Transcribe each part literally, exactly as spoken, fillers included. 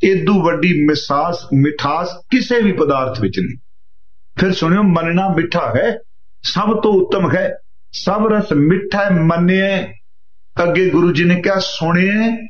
इदू वड्डी मिसास मिठास किसी भी पदार्थ विच नहीं। फिर सुनियो, मनना मिठा है, सब तो उत्तम है, सब रस मिठा है मनिए। अगे गुरु जी ने क्या सुने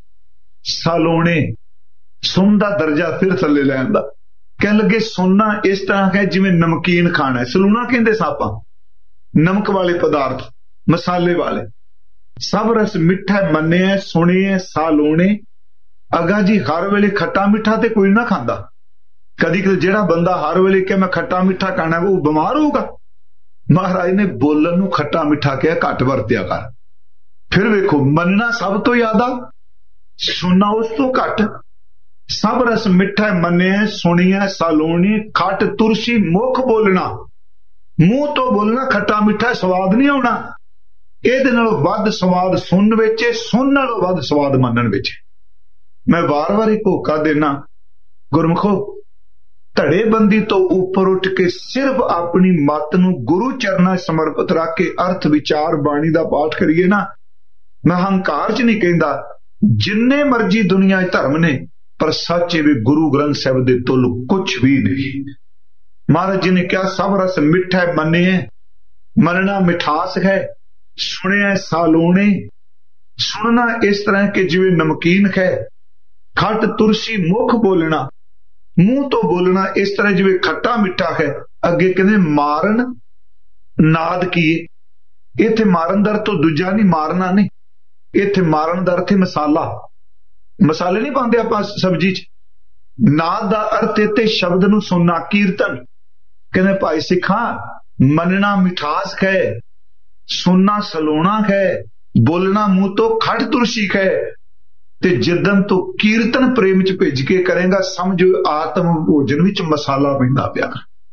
सालोने, सुन दा दर्जा फिर थले लैन दा। कह लगे सुनना इस तरह है जिवें नमकीन खाना है। सलूना कहंदे सापा, नमक वाले पदार्थ, मसाले वाले। सब रस मिठा मनिए सुनिए सालोने। अगा जी हर वेले खट्टा मिठा ते कोई ना खांदा। कदी कदी जेड़ा बंदा हर वेले कहे मैं खट्टा मिठा खाना, वो बीमार होगा। महाराज ने बोलन नूं खट्टा मिठा कहा, घट वरत्या कर। फिर वेखो, मनना सब तो ज्यादा, सुनना उस तो घट। सब रस मिठा मनिए सुनिए सालोनी। खट तुरसी मुख बोलना, मूंह तो बोलना खट्टा मिठा स्वाद नहीं आना। ਇਹਦੇ ਨਾਲੋਂ ਵੱਧ ਸਵਾਦ ਸੁਣਨ ਵਿੱਚ, ਸੁਣਨ ਨਾਲੋਂ ਵੱਧ ਸਵਾਦ ਮੰਨਣ ਵਿੱਚ। मैं बार बार ही होका देना, गुरमुखो धड़ेबंदी तो उपर उठ के सिर्फ अपनी मत नूं गुरु चरना समर्पित रख के अर्थ विचार बाणी दा पाठ करिए ना। मैं हंकार च नहीं कहंदा, जिन्ने मर्जी दुनिया धर्म ने, पर सच भी गुरु ग्रंथ साहिब दे तुल कुछ भी नहीं। महाराज जी ने क्या सब रस मिठा मने, मनना मिठास है, सुने सालोने। सुनना इस तरह के जिवें नमकीन है। खट तुरसी मुख बोलना, मुंह तो बोलना इस तरह जिवें खट्टा मिठा है। अगे कहते मारन नाद किए। इत्थे मारन दर तो दूजा नहीं, मारना नहीं। इत्थे मारन दर थे मसाला, मसाले नहीं पाते आप सब्जी च। नाद का अर्थ इत्थे शब्द नूं सुनना, कीर्तन। कहते भाई सिखा मनना मिठास है, सुनना सलोना है, बोलना मुंह तो खट तुरसी है। ते जिदन तो कीर्तन प्रेम च भेज के करेगा, समझो आत्म भोजन विच मसाला पैंदा पिया।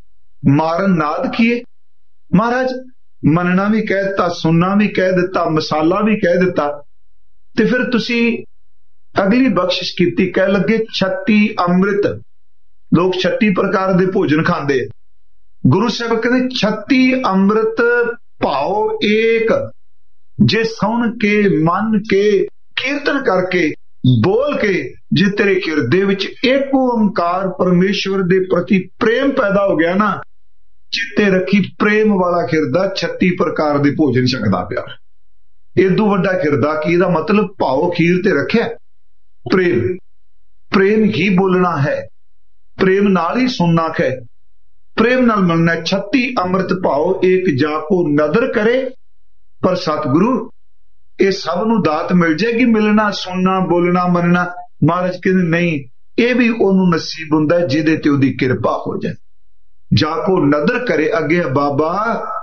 मारन नाद किए। महाराज मनना भी कह दिता, सुनना भी कह दिता, मसाला भी कह दिता। ते फिर तुसी अगली बख्शिश कीती, कह लगे छत्ती अमृत। लोग छत्ती प्रकार दे भोजन खांदे। गुरु साहब कहते छत्ती अमृत भाओ एक। जे सुन के मन के कीर्तन करके बोल के जे तेरे हिरदे विच एक ओंकार परमेश्वर दे प्रति प्रेम पैदा हो गया ना, चित्ते रखी प्रेम वाला हिरदा छत्ती प्रकार दे भोजन छकदा पिया। इदू वड्डा हिरदा की दा मतलब भाव खीर ते रखिया। प्रेम, प्रेम ही बोलना है, प्रेम नाल ही सुनना है, प्रेम नाल मनना। छत्ती अमृत भाव एक जाको नदर करे। पर सतगुरु ये सब नूं दात मिल जाएगी, मिलना सुनना बोलना मनना। महाराज कहते नहीं, ये भी ओनू नसीब हुंदा है जिहदे ते ओदी किरपा हो जाए। जाको नदर करे। अगे बाबा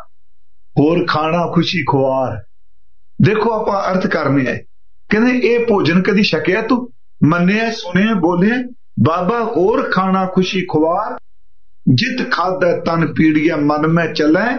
होर खाना खुशी खुआर। देखो आप अर्थ करने है। कहते ये भोजन कदी छकिया तू, मन्निया सुने बोले। बाबा होर खाना खुशी खुआर। जित खादा तन पीड़िया मन में चलै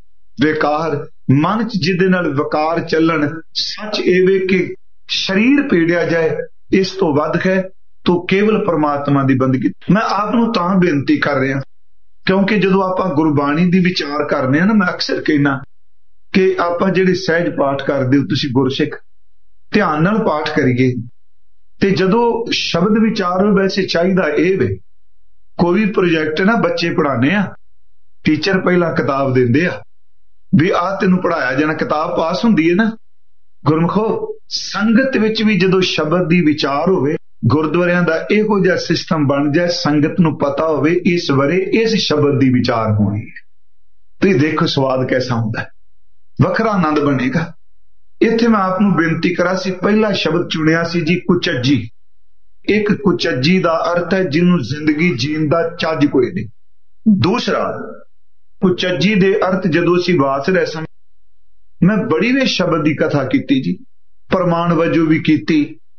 बेकार। मन च जिदे नाल वकार चलन, सच एवे कि शरीर पीड़िया जाए, इस तो वध है तो केवल परमात्मा की बंदगी। मैं आप नूं तां बेनती कर रहा क्योंकि जदों आपां गुरबाणी दी विचार करने हैं ना, मैं अक्सर कहना कि आपां जिहड़े सहज पाठ करदे हो तुसीं गुरसिख, ध्यान नाल पाठ करिए। ते जदों शब्द विचार वैसे चाहिदा इह वे, कोई प्रोजेक्ट ना बच्चे पढ़ाने आ, टीचर पहला किताब दिंदे आ भी आ तेनू पढ़ाया जाना, किताब पास हुंदी है ना। गुरमुखो संगत विच भी जदों शब्द दी विचार होवे, गुरुद्वारियां दा इहो जिहा सिस्टम बन जाए, संगत नू पता होवे इस वरे इस शब्द दी विचार होनी है, तो देखो स्वाद कैसा हुंदा है, वखरा आनंद बनेगा। इत्थे मैं आप नू बेनती करा सी, पहला शब्द चुनिया सी जी कुचज्जी। एक कुचज्जी दा अर्थ है जिन्नू जिंदगी जीण दा चज कोई नहीं। दूसरा कुचज्जी दे अर्थ जदों असीं वास रहे सन, मैं बड़ी वे शब्द की कथा की जी, प्रमाण वजों भी की।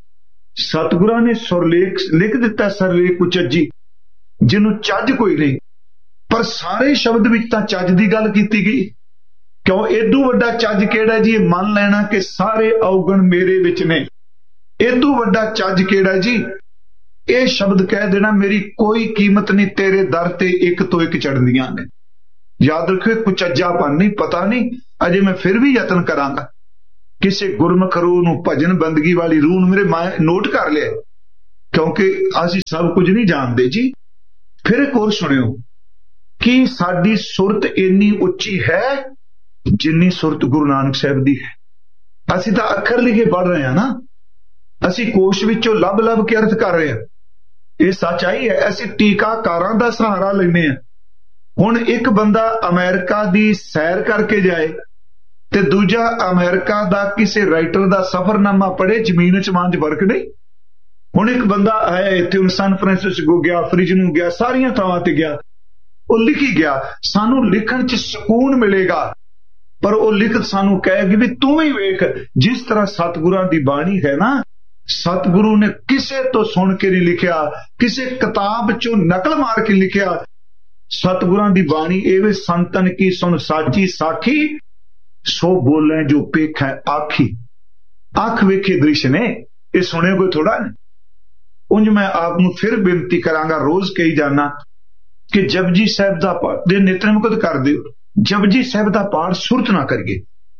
सतगुरां ने सुरलेख लिख दिता, सरलेख कुचज्जी, जिन्हों चज कोई नहीं, पर सारे शब्द विच तां चज की गल की गई। क्यों? एदू वड्डा चज केड़ा जी? मन लेना कि सारे अवगुण मेरे विच ने। एदू वड्डा चज केड़ा जी? ये शब्द कह देना मेरी कोई कीमत नहीं, तेरे दर ते एक तो एक चढ़दियां ने। याद रखियो कुचज्जापन नहीं, पता नहीं, अजे मैं फिर भी यतन करांगा। किसी गुरमुख रूह नूं, भजन बंदगी वाली रूह नूं मेरे मां नोट कर लिया क्योंकि असी सब कुछ नहीं जानते जी। फिर एक और सुनियो कि साडी सुरत इन्नी उच्ची है जिन्नी सुरत गुरु नानक साहब दी है। असी तो अखर लिखे पढ़ रहे हैं ना, असी कोश विचों लभ लभ के अर्थ कर रहे हैं। ये सच्चाई है। असी टीकाकारां दा सहारा लेने हैं। हुण एक बंदा अमेरिका दी सैर करके जाए ते दूजा अमेरिका दा किसी राइटर दा सफरनामा पढ़े, जमीन चमान च फर्क नहीं। हुण एक बंदा आया इत्थे, हुण सैन फ्रांसिस्को गया, फ्रिजनू गया, सारियां थावां ते गया, वो लिखी गया। सानू लिखण च सुकून मिलेगा, पर वो लिखत सानू कहेगी भी तू ही वेख। जिस तरह सतगुरां दी बाणी है ना, सतगुरु ने किसे तो सुन के नहीं लिखिया, किसे किताब चो नकल मार के लिखिया। सतगुरां दी बाणी एवे संतन की सुन साची साखी, सो बोले जो पेख है आखी। अख वेखे दृश्य ने, ये सुने कोई थोड़ा नहीं। उंज मैं आपनू फिर बेनती करांगा, रोज कही जाना कि जपजी साहब दा पाठ दे नितनेम कद कर दिओ। जपजी साहब दा पाठ सुरत ना करिए,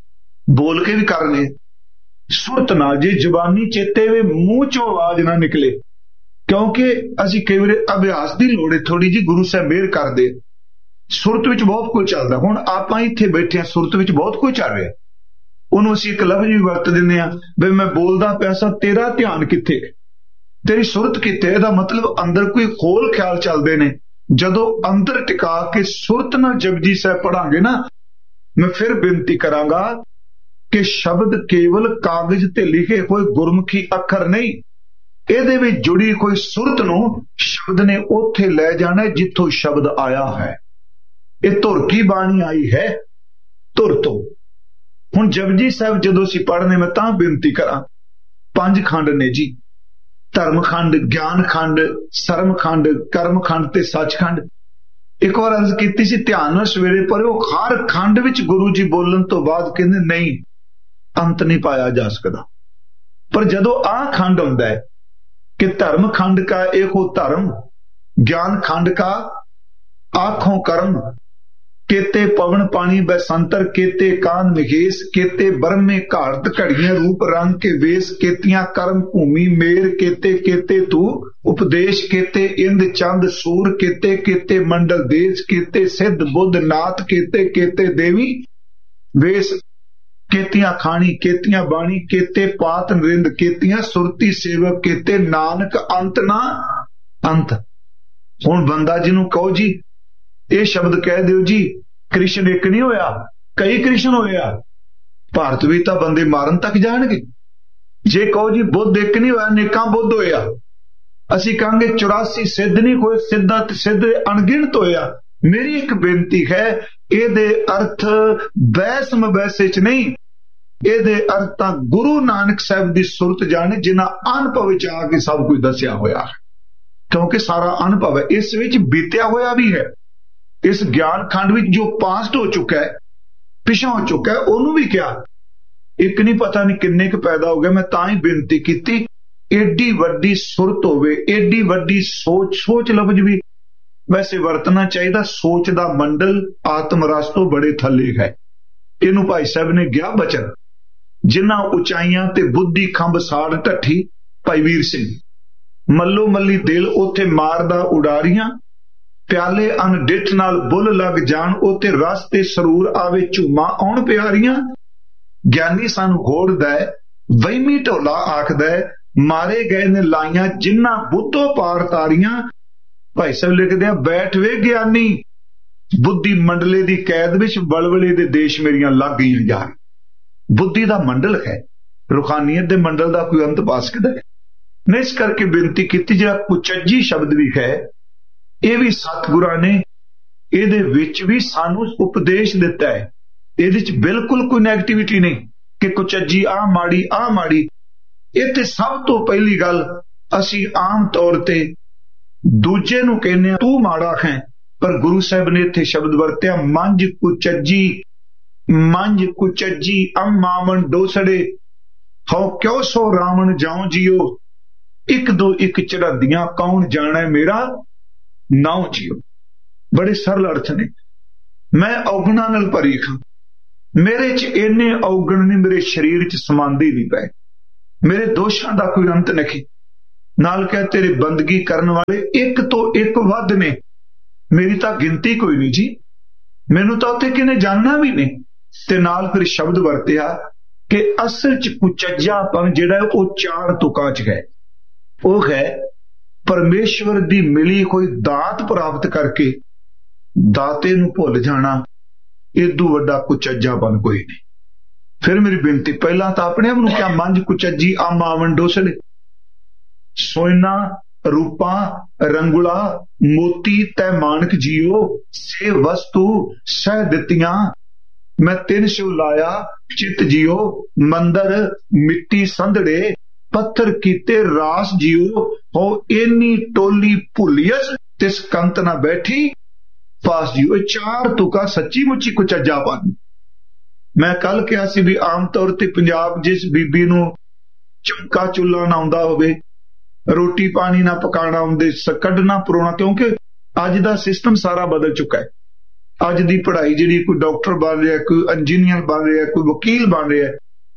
बोल के भी कर ले, सुरत ना, जे जबानी चेते वे मूंह चो आवाज ना निकले, क्योंकि असी कई बार अभ्यास की लोड़ है थोड़ी जी। गुरु साहब मेहर कर दे। सुरत विच बहुत कुछ चलदा। हुण आपां इत्थे बैठे हां, सुरत विच बहुत कुछ चल रहा। उहनूं असीं एक लफ्ज़ भी वरत दिंदे हां भी मैं बोलदा पिया सां, तेरा ध्यान कित्थे, तेरी सुरत कित्थे। इहदा मतलब अंदर कोई खोल ख्याल चलदे ने। जदों अंदर टिका के सुरत नाल जपजी साहब पढ़ांगे ना, मैं फिर बेनती करांगा कि शब्द केवल कागज ते लिखे कोई गुरमुखी अखर नहीं, ਇਹਦੇ ਵਿੱਚ जुड़ी कोई सुरत नूं शब्द ने उत्थे लै जाना जिथों शब्द आया है। ਇਹ ਧੁਰ की बाणी आई है, ਧੁਰ ਤੋਂ। ਹੁਣ जपजी साहब जदों ਅਸੀਂ पढ़ने, मैं तां बेनती करा, पंज खंड ने जी, धर्म खंड, ज्ञान खंड, सरम खंड, कर्म खंड ते सचखंड। एक और अर्ज कीती सी, ध्यान नाल सवेरे पढ़िओ। हर खंड विच गुरु जी बोलण तो बाद कहंदे नहीं, अंत नहीं पाया जा सकदा। पर जदों आ खंड हुंदा है कि धर्म खंड का एक हो धर्म, ज्ञान खंड का आखों कर्म, केते पवन पानी बसंतर, केते कान महेश, केते ब्रह्मे घाड़त घड़ियां रूप रंग के वेश, केतियां कर्म भूमि मेर, केते केते तू उपदेश, केते इंद चंद सूर, केते केते मंडल देश, केते सिद्ध बुद्ध नाथ, केते केते देवी वेश, केतियां खानी, केतियां बाणी, केते पात नरिंद, केतियां सुरती सेवक, केते नानक अंत ना अंत। हुण बंदा जिन्हों कहो जी ये शब्द कह दिओ जी, कृष्ण एक नहीं होया, कई कृष्ण होया। भारत भी तो बंदे मारन तक जाणगे। जे कहो जी बुद्ध एक नहीं होया, नेकां बुद्ध होया। असीं कहांगे चौरासी सिद्ध नहीं होए, सिद्धा ते सिद्ध अणगिणत होया। मेरी एक बेनती है, ਇਹਦੇ अर्थ बहस मबैसे च नहीं, ਇਹਦੇ अर्थ तां गुरु नानक साहब की सुरत जाने, जिन्हां अनुभव च आके सब कुछ दसिया होया है। क्योंकि सारा अनुभव है, इस विच बीतिया होया भी है। इस ज्ञान खंड विच जो पास्ट हो चुका है, पिछा हो चुका है, उन्होंने भी क्या एक नहीं पता नहीं किन्ने क पैदा हो गया। मैं तां ही बेनती की, एडी वड्डी सुरत होवे, एडी वड्डी सोच, सोच लफ्ज भी वैसे वरतना चाहिए। सोच दा मंडल आत्म रस तो बड़े थले है। इनू भाई साहब ने गया बचन, जिन्हां उचाइयां ते बुद्धि खंभ साड़ ढठी, भाई वीर सिंह मल्लो मल्ली दिल उथे मारदा उडारियां, प्याले अन डिठ नाल बुल लग जान, उते रस ते सरूर आवे झूमा आउण प्यारियां। ज्ञानी सानू होड़दा है, वहमी ढोला आखदा है, मारे गए ने लाइयां जिन्हां बुद्धों पार तारियां। भाई साहब लिखदे आ, बैठ वे ज्ञानी बुद्धि मंडले दी कैद विच, बलबले दे देश मेरियां लग गईयां यार। बुद्धि दा मंडल है, रुखानियत दे मंडल दा कोई अंत पा सकदा है नहीं। इस करके बेनती की, जिहड़ा कुचज्जी शब्द भी है, यह भी सतगुरां ने इहदे विच भी सानू उपदेश दिता है। इहदे च बिल्कुल कोई नैगेटिविटी नहीं कि कुचज्जी आ माड़ी आ माड़ी। इत्थे सब तो पहली गल, असीं आम तौर ते दूजे नूं कहने तू माड़ा है, पर गुरु साहब ने इत्थे शब्द वरत्या, मंज कुचज्जी, मंज कुचज्जी अम मावन डोसड़े, हौ क्यों सो रावण जाऊं जियो, एक दो एक चढ़ादियां कौन जाने मेरा नाउ जियो। बड़े सरल अर्थ ने। मैं औगणा नाल भरी खां, मेरे च इन्ने औगण ने मेरे शरीर च समांदे नहीं पए, मेरे दोषां दा कोई अंत नहीं। नाल कह तेरे बंदगी करन वाले एक तो एक वध ने, मेरी तां गिनती कोई नहीं जी, मैनू तां उत्थे किने जानना भी नहीं। ते नाल फिर शब्द वरतिया कि असल च कुचज्जापन जिहड़ा है वो चार तुकां च है। वो है परमेश्वर दी मिली कोई दात प्राप्त करके दाते नू भुल जाना, इदू वड्डा कुचज्जापन कोई नहीं। फिर मेरी बेनती, पहला तो अपने आप नू क्या मंझ कुचज्जी आम आवन डोसले, सोना रूपा रंगुला मोती तै मानक जियो, से वस्तु सह दित्तियां मैं तिन शिव लाया चित जियो, मंदर मिट्टी संधड़े पत्थर कीते रास जियो, हो एनी टोली भुलियस तिस कंत ना बैठी पास जियो। चार तुका सच्ची मुच्ची कुचज्जापन। मैं कल कहा सी भी आम तौर ते पंजाब जिस बीबी नू चौका चुल्ला ना आउंदा होवे, रोटी पानी ना पकाना आउंदे, कड्ढना परोना, क्योंकि अज दा सिस्टम सारा बदल चुका है। अज दी पढ़ाई जिहड़ी कोई डॉक्टर बन रहा, कोई इंजीनियर बन रहा, कोई वकील बन रहा।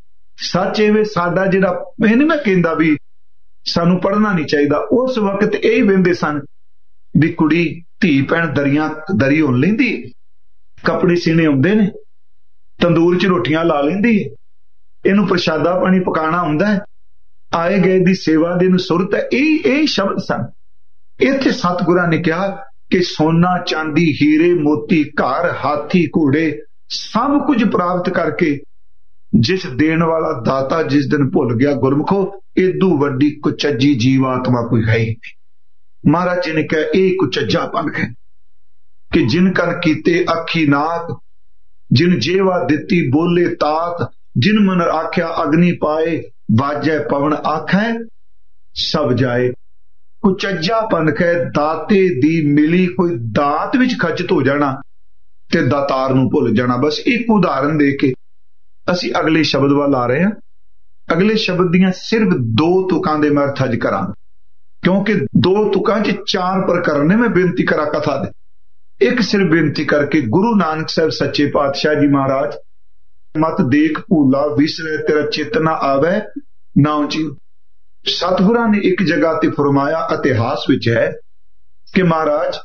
सच एवे साडा जिहड़ा, मैं नहीं मैं कहंदा भी सानू पढ़ना नहीं चाहिए, उस वक्त यही वेंदे सन भी कुड़ी धी भैन दरियां दरी होन लैंदी, कपड़े सीने आउंदे ने, तंदूर च रोटियां ला लैंदी, इनू प्रशादा पानी पकाना आउंदा है, आए गए दी सेवा दी नू सुरत है। यही यही शब्द सन। इत्थे सतगुरां ने कहा कि सोना चांदी हीरे मोती घर हाथी घोड़े सब कुछ प्राप्त करके जिस देने वाला दाता जिस दिन भुल गया गुरमुखो, इदू वड्डी कुचज्जी जीवात्मा कोई है ही नहीं। महाराज जी ने कहा यह कुचज्जापन है कि जिन कन कीते अखी नाक, जिन जेवा दिती बोले तात, जिन मन आख्या अग्नि पाए, बाजै पवन आखै सब जाए। कुचज्जापन है दाते दी मिली कोई दात विच खचित हो जाना ते दातार नू भुल जाना। बस एक उदाहरण दे के असी अगले शब्द वाल आ रहे हैं। अगले शब्द दियां सिर्फ दो तुकां दे मैं अर्थ अज करांगा, क्योंकि दो तुकां च चार प्रकरण ने। मैं बेनती करा कथा दे एक सिर्फ बेनती करके, गुरु नानक साहब सच्चे पातशाह जी महाराज, मत देख भूला विसरे तेरा चेतना आवे नाउ जी। सतगुरां ने एक जगह ते फरमाया, इतिहास विच है कि महाराज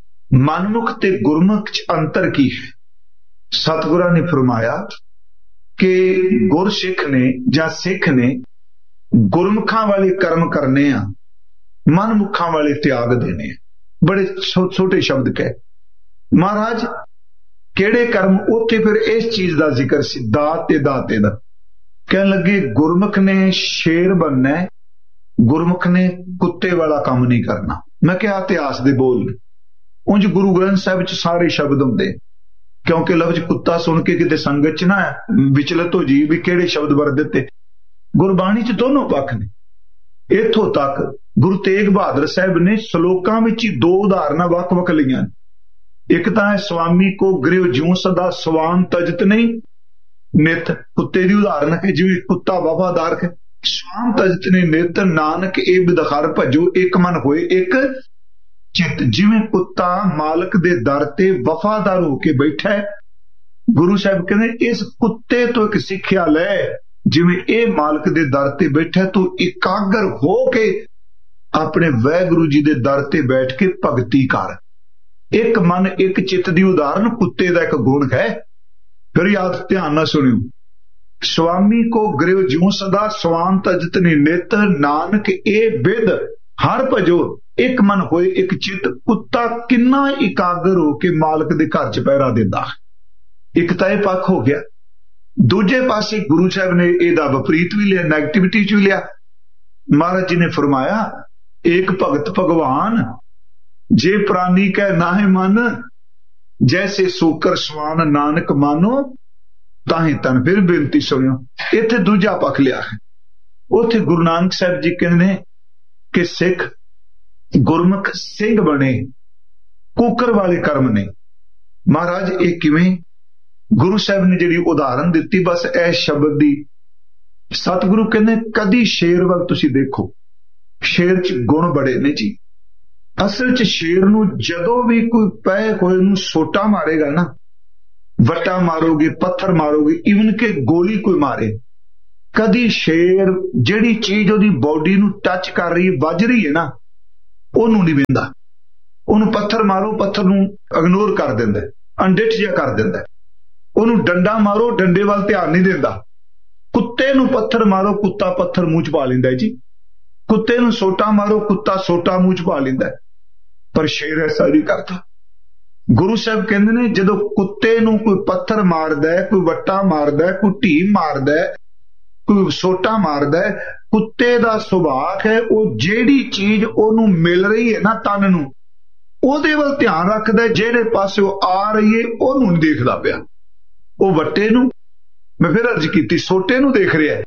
मनमुख ते गुरमुख च अंतर की है। सतगुरां ने फरमाया कि गुरसिख ने जां सिख ने गुरमुखां वाले कर्म करने आ, मनमुखां वाले त्याग देने। बड़े छोटे शब्द कहे महाराज, केड़े कर्म? उत्थे फिर इस चीज का जिक्र सी, दात ते दाते दा। कहने लगे गुरमुख ने शेर बनना है, गुरमुख ने कुत्ते वाला काम नहीं करना। मैं क्या इतिहास दे बोल, उंज गुरु ग्रंथ साहिब च सारे शब्द होंदे, क्योंकि लफ्ज कुत्ता सुन के किते संगत च ना विचलित हो जी भी केड़े शब्द वर दिते। गुरबाणी च दोनों पक्ष ने। इथों तक गुरु तेग बहादुर साहब ने श्लोकां विच ही दो उदाहरणां वख वख लईआं। एक तां है स्वामी को गृह ज्यों सदा स्वान तजत नहीं नित, कुत्ते की उदाहरण है जिवें कुत्ता वफादार है, स्वान तजत नहीं नित, नानक ए बिदखर भजो एक मन होए एक चित। जिवें कुत्ता मालक दे दर ते वफादार होके बैठा है, गुरु साहब कहते इस कुत्ते तो एक सिक्ख्या लै, जिवें ए मालक दे दर ते बैठा तो एकागर हो के अपने वाहिगुरु जी दे दर ते बैठ के भगती कर। एक मन एक चित दी उदाहरण कुत्ते दा एक गुण है। फिर याद ध्यान ना सुनियो, स्वामी को गृह ज्यों सदा स्वान तजत ने नित, नानक ए बिद हर भजो एक मन होए एक चित। कुत्ता किन्ना एकागर हो के मालक दे घर च पहरा देंदा। एक तां इह पक्ष हो गया। दूजे पासे गुरु साहब ने इहदा विपरीत भी लिया, नैगेटिविटी च भी लिया। महाराज जी ने फरमाया एक भगत भगवान जे प्राणी कह नाहे मन, जैसे सोकर स्वान नानक मानो ताहे तन। फिर बेनती सुनियो, इत्थे दूजा पक्ष लिया है। उथे गुरु नानक साहब जी कहने कि सिख गुरमुख सिंह बने, कुकर वाले कर्म ने। महाराज ये किवें? गुरु साहब ने जिहड़ी उदाहरण दिती, बस ए शब्द दी सतगुरु कहने कदी शेर वल तुसीं देखो, शेर च गुण बड़े ने जी। असल च शेर नू जदों भी कोई पै होए नू सोटा मारेगा ना, वट्टा मारोगे पत्थर मारोगे, इवन के गोली कोई मारे कदी शेर जिहड़ी चीज उहदी बॉडी नूं टच कर रही है, वज रही है ना, ਉਹਨੂੰ नहीं वेंदा। ਉਹਨੂੰ पत्थर मारो, पत्थर नूं इग्नोर कर दिंदा, अनडिठ जिहा कर दिंदा। ਉਹਨੂੰ डंडा मारो, डंडे वाल ध्यान नहीं दिंदा। कुत्ते नूं पत्थर मारो, कुत्ता पत्थर मूँह च पा लैंदा जी। कुत्ते नूं सोटा मारो, कुत्ता सोटा मूँह च पा लैंदा। पर शेर ऐसा नहीं करता। गुरु साहब कहंदे ने जदों कुत्ते नूं कोई पत्थर मारदा है, कोई वट्टा मारदा है, कोई ढीम मारदा है, कोई सोटा मारदा है, कुत्ते दा सुभाव है वो जेड़ी चीज ओनू मिल रही है ना तन नूं, ओहदे वल ध्यान रखदा है। जेड़े पासे आ रही है ओनू नहीं देखदा पिया। वो वट्टे नूं, मैं फिर अर्ज कीती, सोटे नूं देख रहा है।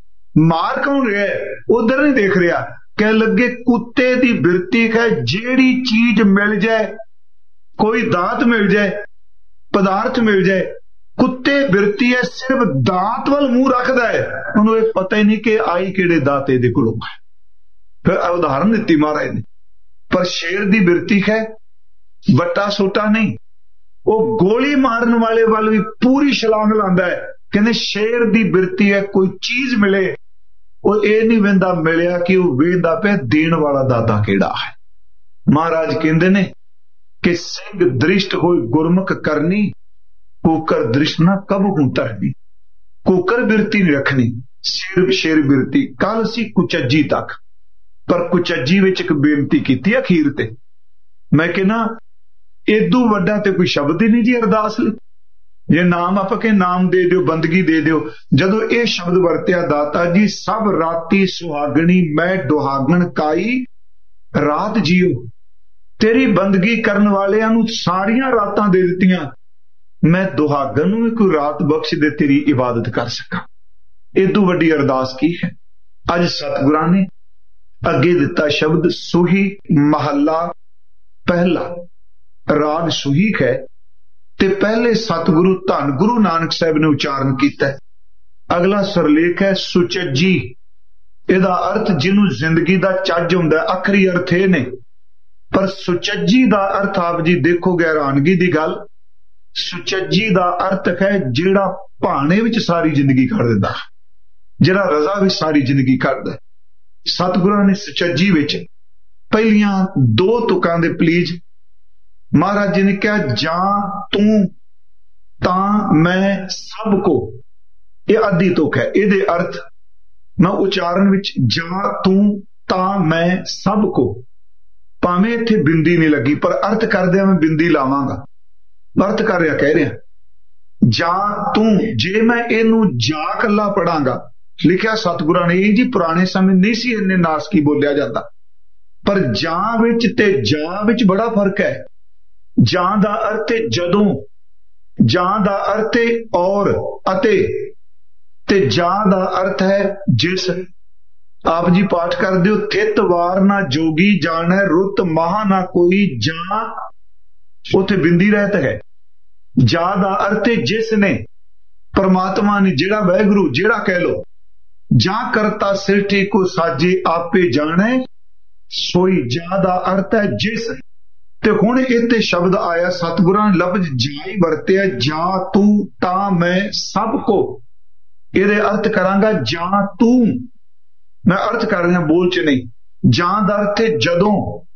मार कौन रहा है उधर नहीं देख रहा। कह लगे कुत्ते दी बिरती है, जेड़ी चीज मिल जाए, कोई दात मिल जाए, पदार्थ मिल जाए, कुत्ते बिरती है सिर्फ दात वाल मुंह रखता है। उन्होंने पता ही नहीं कि आई केड़े दात इहदे कोलों है। फिर उदाहरण दी महाराज ने। पर शेर दी बिरती है वट्टा सोटा नहीं, वो गोली मारन वाले वाल भी पूरी छलांग लांदा है। कहने शेर दी बिरती है कोई चीज मिले, वो ये नहीं वेंदा मिलिया कि वो वेंदा पे देण वाला दाता केड़ा है। महाराज कहंदे ने कि सिंह दृष्ट होई गुरमुख करनी, कुकर दृष्ट ना कब हूं धरनी। कुकर बिरती नहीं रखनी, शेर शेर बिरती। कल सी कुचज्जी तक, पर कुचज्जी विच एक बेनती की अखीर ते। मैं कहना इदू वड्डा ते कोई शब्द ही नहीं जी अरदास लई। जे नाम आप के नाम दे दिओ, बंदगी दे दिओ। जदों ये शब्द वरतिया दाता जी, सब राती सुहागणी मैं दुहागण काई रात जियो। तेरी बंदगी करन वालियां नूं सारियां रातां दे दित्तियां, मैं दुहागन नूं कोई रात बख्श दे तेरी इबादत कर सका। इदू वड्डी अरदास की है। अज सतगुरां ने अगे दिता शब्द सूही महला पहला। राग सूही है ते पहले सतगुरु धन गुरु नानक साहब ने उच्चारण किया। अगला सरलेख है सुचज्जी। इहदा अर्थ जिन्हों जिंदगी का चज हुंदा, आखिरी अर्थ ये ने। पर सुचज्जी का अर्थ आप जी देखोगे हैरानगी की गल, सुचज्जी का अर्थ है जिहड़ा भाने विच सारी जिंदगी कढ दिंदा, जिहड़ा रजा विच सारी जिंदगी कढदा। सतगुरां ने सुचज्जी विच पहलियां दो तुकां दे प्लीज महाराज जी ने कहा, जां तू तां मैं सब को, यह अद्धी तुक है। इहदे अर्थ मैं उच्चारण विच जां तू तां मैं सब को, भावें इत्थे बिंदी नहीं लगी पर अर्थ करदिआं मैं बिंदी लावांगा। अर्थ कर रहा कह रहा जां तू, जे मैं इनू जा कला पढ़ांगा। लिखिया सतगुरां ने जी पुराने समय नहीं सी इन्ने नासकी बोलिया जाता, पर जां विच ते जा विच बड़ा फर्क है। जां दा अर्थ है जदों, जां दा अर्थ है और अते, ते जां दा अर्थ है जिस। आप जी पाठ कर दियो, थित वार ना जोगी जाने रुत महा ना कोई, जां उथे बिंदी रहत है। जा दा अर्थ है जिसने, परमात्मा ने, जेड़ा वाहिगुरु, जेड़ा कह लो। जा करता सिरठी को साजे आपे जाने सोई, जा दा अर्थ है जिस। ते हुण इत्थे शब्द आया सतगुरां लफ्ज जाई वरतिया, जा तू ता मैं सब को। इहदे अर्थ करांगा जा तू, मैं अर्थ कर रहा बोल च नहीं। जा दा अर्थ है जदों,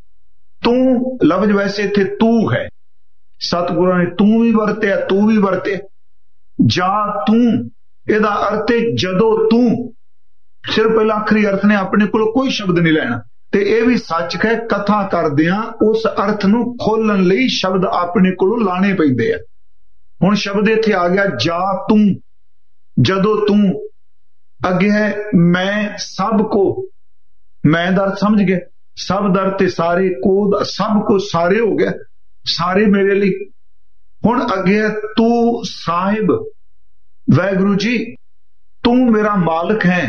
तू लफ्ज वैसे इत्थे तू है, सतगुरां ने तू भी वरतिया, तू भी वरते। जा तू इहदा अर्थ है जदों तू। सिर पहला आखिरी अर्थ ने अपने को कोई शब्द नहीं लेना। ते यह भी सच है, कथा करदियां उस अर्थ नूं खोलण लई शब्द अपने को लाने पैंदे आ। हुण शब्द इत्थे आ गया जा तू, जदों तू। अगे है मैं सब को, मैं दा अर्थ समझ गए, सब दर ते सारे, को सब को सारे हो गया, सारे मेरे लिए। हुण अगे है तू साहिब, वाहिगुरु जी तू मेरा मालिक है,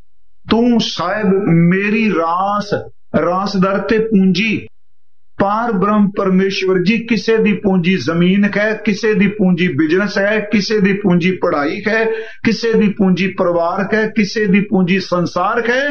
तू साहिब मेरी रास, रास दर ते पूंजी। पार ब्रह्म परमेश्वर जी किसे दी पूंजी जमीन है, किसे दी पूंजी बिजनेस है, किसे दी पूंजी पढ़ाई है, किसे दी पूंजी परिवार है, किसे दी पूंजी संसार है।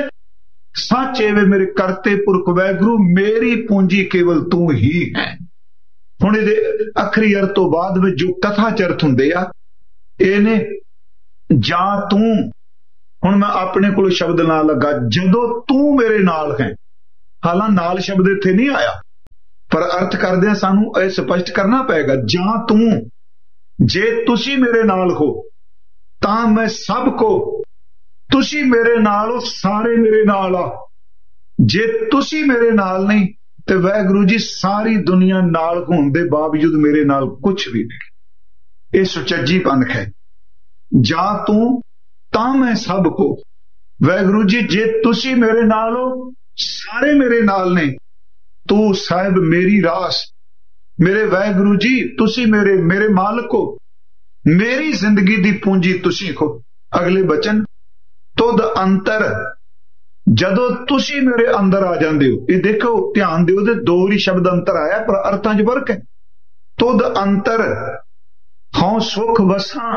सच एवे मेरे करते पुरख वाहिगुरु, मेरी पूंजी केवल तू ही है। हुण इहदे आखिरी अर्थ तो बाद में जो कथा च अर्थ हुंदे आ, इहने जा तू हुण मैं अपने कोल शब्द ना लगा, जदों तू मेरे नाल है। हालां नाल शब्द इत्थे नहीं आया, पर अर्थ करदे सानू ਇਹ स्पष्ट करना पेगा। ਜਾਂ तू, जे तुसी मेरे नाल हो तां मैं सब को, तुसी मेरे नाल हो सारे मेरे नाल आ। जे तुसी मेरे नाल नहीं ते वाहिगुरू जी सारी दुनिया नाल होण दे बावजूद मेरे नाल कुछ भी नहीं। ये सुचज्जी पंथ है। जा तू तां मैं सब को, वाहिगुरू जी जे तुसी मेरे नाल हो सारे मेरे नाल ने। तू साहिब मेरी रास, मेरे वाहिगुरू जी तुसी मेरे मेरे मालिक हो, मेरी जिंदगी दी पूंजी तुसी हो। अगले बचन, तुद अंतर, जदों तुसी मेरे अंदर आ जांदे हो। ये देखो ध्यान दिओ ते दो ही शब्द अंतर आया पर अर्थां च फर्क है। तुद अंतर हौं सुख वसां,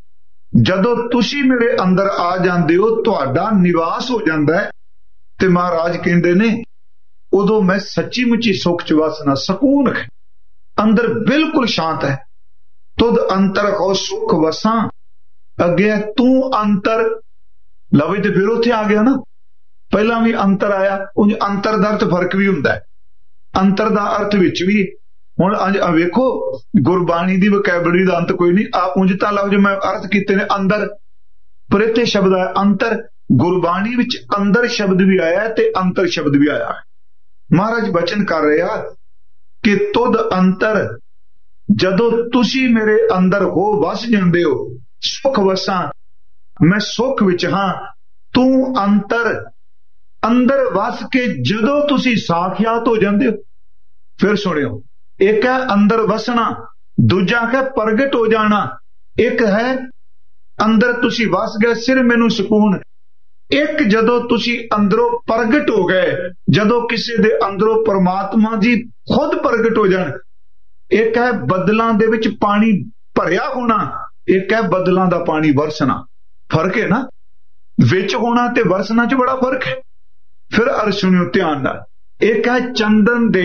जदों तुसी मेरे अंदर आ जांदे हो तुहाडा निवास हो जांदा है। ते महाराज कहंदे ने उदों मैं सच्ची मुची सुख च वसना, सकून है, अंदर बिल्कुल शांत है। तुद अंतर हो सुख वसां, अगे तू अंतर, लवे ते फिर उत्थे आ गया ना। पहला भी अंतर आया, उंज अंतर दा अर्थ फर्क भी हुंदा है, अंतर दा अर्थ विच भी। हुण अज वेखो गुरबाणी दी वोकैबलरी दा अंत कोई नहीं। आ उंज तां लफ्ज मैं अर्थ कीते ने अंदर, पर इत्थे शब्द आया अंतर। गुरबाणी विच अंदर शब्द भी आया ते अंतर शब्द भी आया। महाराज बचन कर रहा कि तुद अंतर, जदों तुसी मेरे अंदर हो वस जांदे हो, सुख वसां, मैं सुख विच हां, तू अंतर, अंदर वस के जदों तुसी साखियात हो जांदे हो। फिर सुनियो, एक है अंदर वसना, दूजा है प्रगट हो जाना। एक है अंदर तुसी वस गए, सिर मैनू सुकून। एक जदों तुसी अंदरों प्रगट हो गए, जदों किसी दे अंदरों परमात्मा जी खुद प्रगट हो जान। एक है बदलां दे विच पानी भरिया होना, एक है बदलां दा पानी वरसना। फर्क है ना, विच होना ते वरसना च बड़ा फर्क है। फिर अर्थ सुनियो ध्यान नाल, एक है चंदन दे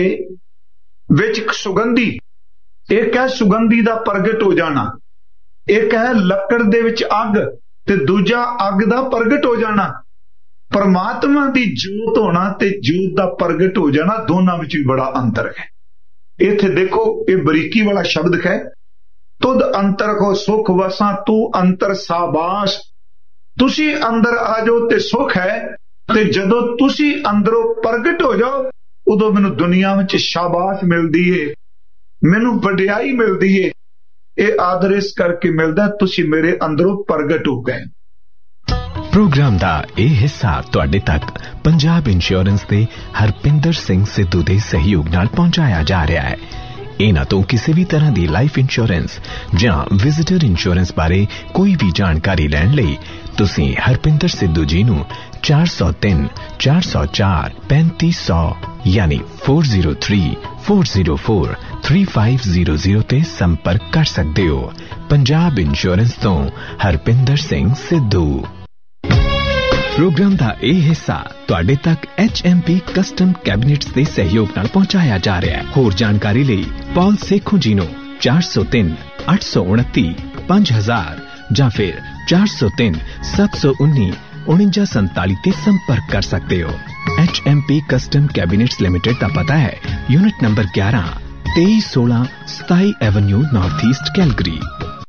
विच सुगंधी, एक है सुगंधी दा प्रगट हो जाना। एक है लकड़ दे विच अग ते दूजा अग दा प्रगट हो जाना। परमात्मा दी जोत होना ते जोत दा प्रगट हो जाना, दोनों विच भी बड़ा अंतर है। इत्थे देखो ये बरीकी वाला शब्द है। तुद अंतर को सुख वसां, तू अंतर साबास। तुसी अंदर आ जाओ ते सुख है, ते जदों तुसी अंदरों प्रगट हो जाओ उदों मैनू दुनिया विच शाबाश मिलदी है, मैनू वडियाई मिलदी है। ये आदर इस करके मिलदा तुसी मेरे अंदरों प्रगट हो गए। प्रोग्राम दा ਇਹ ਹਿੱਸਾ ਤੁਹਾਡੇ ਤੱਕ ਪੰਜਾਬ ਇੰਸ਼ੋਰੈਂਸ ਦੇ ਹਰਪਿੰਦਰ ਸਿੰਘ ਸਿੱਧੂ ਦੇ ਸਹਿਯੋਗ ਨਾਲ ਪਹੁੰਚਾਇਆ ਜਾ ਰਿਹਾ ਹੈ। ਇਹਨਾਂ ਤੋਂ ਕਿਸੇ ਵੀ ਤਰ੍ਹਾਂ ਦੀ ਲਾਈਫ ਇੰਸ਼ੋਰੈਂਸ ਜਾਂ ਵਿਜ਼ਿਟਰ ਇੰਸ਼ੋਰੈਂਸ ਬਾਰੇ ਕੋਈ ਵੀ ਜਾਣਕਾਰੀ ਲੈਣ ਲਈ ਤੁਸੀਂ ਹਰਪਿੰਦਰ ਸਿੱਧੂ ਜੀ ਨੂੰ ਚਾਰ ਸੌ ਤਿੰਨ ਚਾਰ ਸੌ ਚਾਰ ਪੈਂਤੀ ਸੌ ਯਾਨੀ ਚਾਰ ਸੌ ਤਿੰਨ ਚਾਰ ਸੌ ਚਾਰ ਤਿੰਨ ਪੰਜ ਜ਼ੀਰੋ ਜ਼ੀਰੋ ਤੇ ਸੰਪਰਕ ਕਰ ਸਕਦੇ ਹੋ। ਪੰਜਾਬ ਇੰਸ਼ੋਰੈਂਸ ਤੋਂ ਹਰਪਿੰਦਰ ਸਿੰਘ ਸਿੱਧੂ। प्रोग्राम का यह हिस्सा तुहाडे तक H M P custom cabinets के सहयोग नाल पहुंचाया जा रहा है। होर जानकारी लई पॉल सेखों जी नूं चार सौ तीन अठ सौ उनती पांच हजार या फिर चार सौ तीन सत्त सौ उन्नी उनंजा संताली ते संपर्क कर सकते हो। H M P custom cabinets limited का पता है यूनिट नंबर ग्यारह तेईस सोलह सताई Avenue north east Calgary.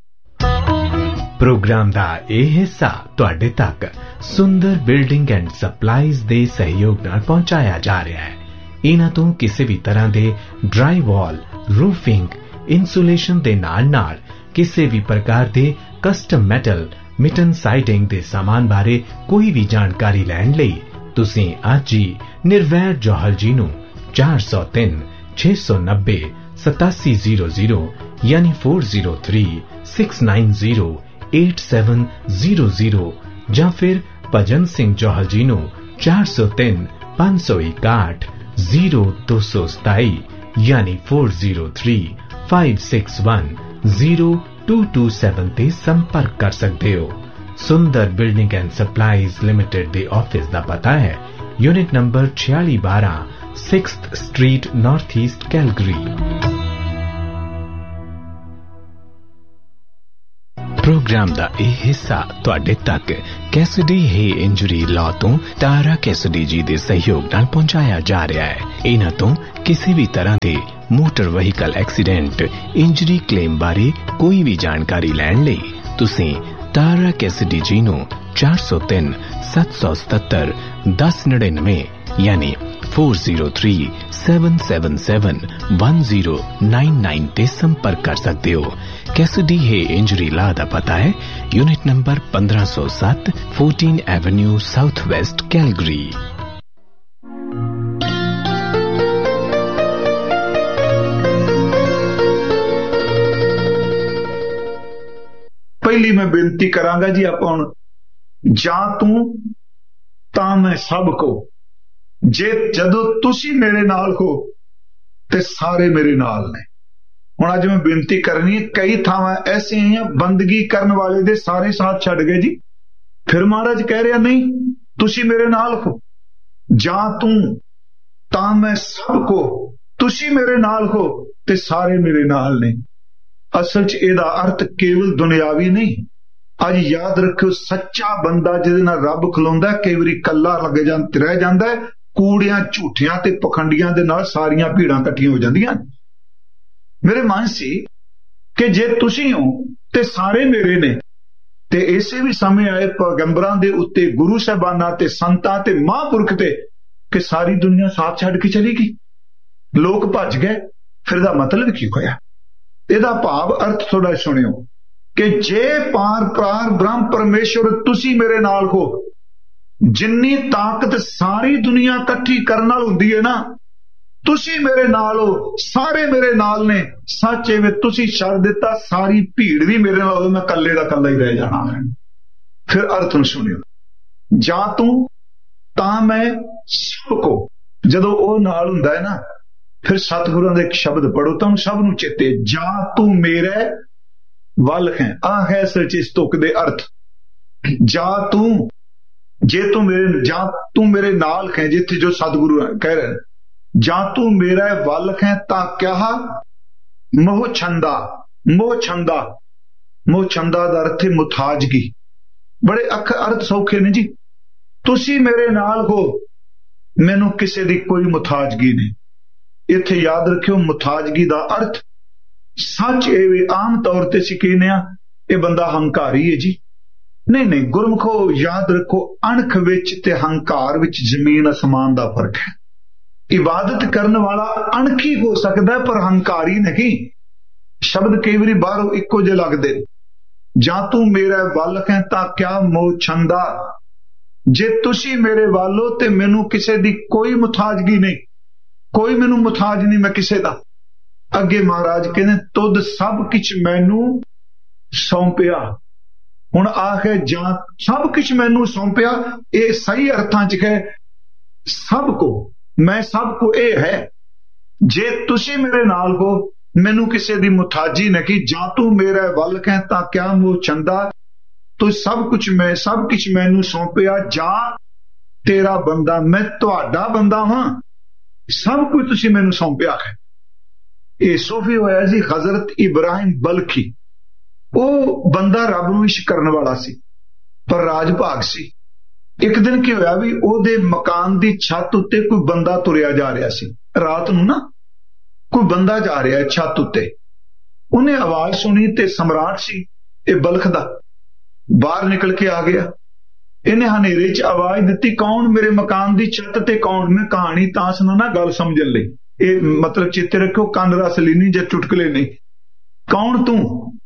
Programme का यह हिस्सा तुहाडे तक सुंदर बिल्डिंग एंड सप्लाईज दे सहयोग नाल पहुंचाया जा रहा है। इन्हां तों किसी भी तरह दे ड्राई वॉल, रूफिंग, इंसुलेशन दे नाल नाल किसी भी प्रकार दे कस्टम मेटल, मिटन साइडिंग दे सामान बारे कोई भी जानकारी लैण लई तुसीं अज ही निर्वैर जौहल जी नूं चार सौ तीन छे सौ नब्बे सतासी जीरो जीरो यानी four zero three six nine zero eight seven zero zero या फिर भजन सिंह जौहल जी नूं चार सौ तीन पांच सौ इकाठ जीरो दो सौ सताई यानी four zero three five six one zero to two seven ते संपर्क कर सकते हो। सुंदर building and supplies limited they office का पता है यूनिट नंबर छियाली बारह sixth street north east Calgary. Programme का यह हिस्सा तुहाडे तक कैसिडी हे इंजरी लॉ तो तारा कैसिडी जी दे सहयोग नाल पहुंचाया जा रहा है। इन्हां तो किसी भी तरह के motor vehicle accident injury claim बारे कोई भी जानकारी लैण लई तुसीं तारा कैसिडी जी नूं चार सौ तीन सत्त सौ सतहत्तर दस नड़िनवे यानी four zero three seven seven seven one zero nine nine ते संपर्क कर सकते हो। कैसिडी है इंजरी ला दा पता है यूनिट नंबर पंद्रह सौ सात fourteen Avenue south west Calgary. पहली मैं बेनती करांगा जी आपां हुण जां तू तां मैं सब को जे जदों तुसी मेरे नाल हो ते सारे मेरे नाल ने। हुण अज मैं बेनती करनी है, कई थावां ऐसे हैं बंदगी करन वाले दे सारे साथ छड़ गए जी। फिर महाराज कह रहा नहीं तुसी मेरे नाल हो, जां तू तां मैं सब को, तुसी मेरे नाल हो ते सारे मेरे नाल ने। असल च इहदा अर्थ केवल दुनियावी नहीं। अज याद रखियो सच्चा बंदा जिहदे नाल रब खलोंदा कई वारी कल्ला लग जा रह जांदा है, कूड़ियां झूठियां ते पखंडियां दे नाल सारियां भीड़ां इकट्ठियां हो जांदियां। मेरे मन सी कि जे तुसी हो ते सारे मेरे ने, ते इसे भी समय आए पैगंबरां दे उत्ते गुरु साहबानां ते संतां ते महापुरख ते कि सारी दुनिया साथ छड़ के चली गई, लोग भज गए। फिर दा मतलब की होया? इहदा भाव अर्थ थोड़ा सुनियो कि जे पार प्रार ब्रह्म परमेश्वर तुसी मेरे नाल हो, जिन्नी ताकत सारी दुनिया इकट्ठी करन नाल हुंदी है ना, तुसी मेरे नाल हो, सारे मेरे नाल ने। सच एवें तुसी छड़ दिता सारी भीड़ भी मेरे नाल हो, मैं कल्ले दा कल्ला ही रह जाना है। फिर अर्थ न सुनियो, जां तू तां मैं सबको, जदों ओ नाल हुंदा है ना, फिर सतगुरां दा एक शब्द पढ़ो तुम सब नूं चेते, जां तू मेरे वल है। आ है सच इस तुक दे अर्थ। जां तू, जे तू मेरे, जां तू मेरे नाल है, जिथे जो सतगुरु कह रहे हैं, जां तू मेरा वल है तां क्या मोह छंदा। मोह छंदा, मोह छंदा दा अर्थ है मुताजगी। बड़े अख अर्थ सौखे ने जी। तुसी मेरे नाल हो, मैनू किसे दी कोई मुताजगी नहीं। इत्थे याद रखियो मुताजगी दा अर्थ सच एवे आम तौर ते असीं कहने आ ये बंदा हंकारी है जी। नहीं नहीं, गुरमुखो याद रखो, अणख विच ते हंकार विच जमीन आसमान दा फर्क है। इबादत करने वाला अणखी हो सकता है पर हंकारी नहीं। शब्द कई बारी बाहरों इको जे लगदे। जां तू मेरा वल है तां क्या मोह छंदा। जे तुसी मेरे वाल हो ते मैनू किसे दी कोई मुताजगी नहीं, कोई मैनू मुताज नहीं मैं किसे दा। अगे महाराज कहने तुद सब किछ मैनू सौंपिया। हुण आखे जां सब किछ मैनू सौंपिया, ये सही अर्थां च है सबको, मैं सबको ए है। जे तुसी मेरे नाल हो, मैनू किसे दी मुताजी नहीं। जां तू मेरा वल है तां क्या मोह छंदा। तो सब कुछ मैं, सब किछ मैनू सौंपिया। जां तेरा बंदा, मैं तुहाडा बंदा हां, सब कुछ तुसी मैनू सौंपिया है। ये सूफी होया जी हजरत इब्राहिम बल्खी। वो बंदा रब नूं इश्क करन वाला सी पर राज भाग सी। एक दिन की होया भी ओदे मकान दी छत उत्ते कोई बंदा तुरिया जा रहा सी। रात नूं ना कोई बंदा जा रहा है छत उत्ते। उन्हें आवाज सुनी ते सम्राट सी ये बल्ख दा, बाहर निकल के आ गया। इन्हें हनेरे च आवाज दी, कौन मेरे मकान दी छत ते कौन। मैं कहानी तां सुना गल समझन लई, ये मतलब चेते रखो, कंन रस लीनी जे चुटकले नहीं। कौन तू।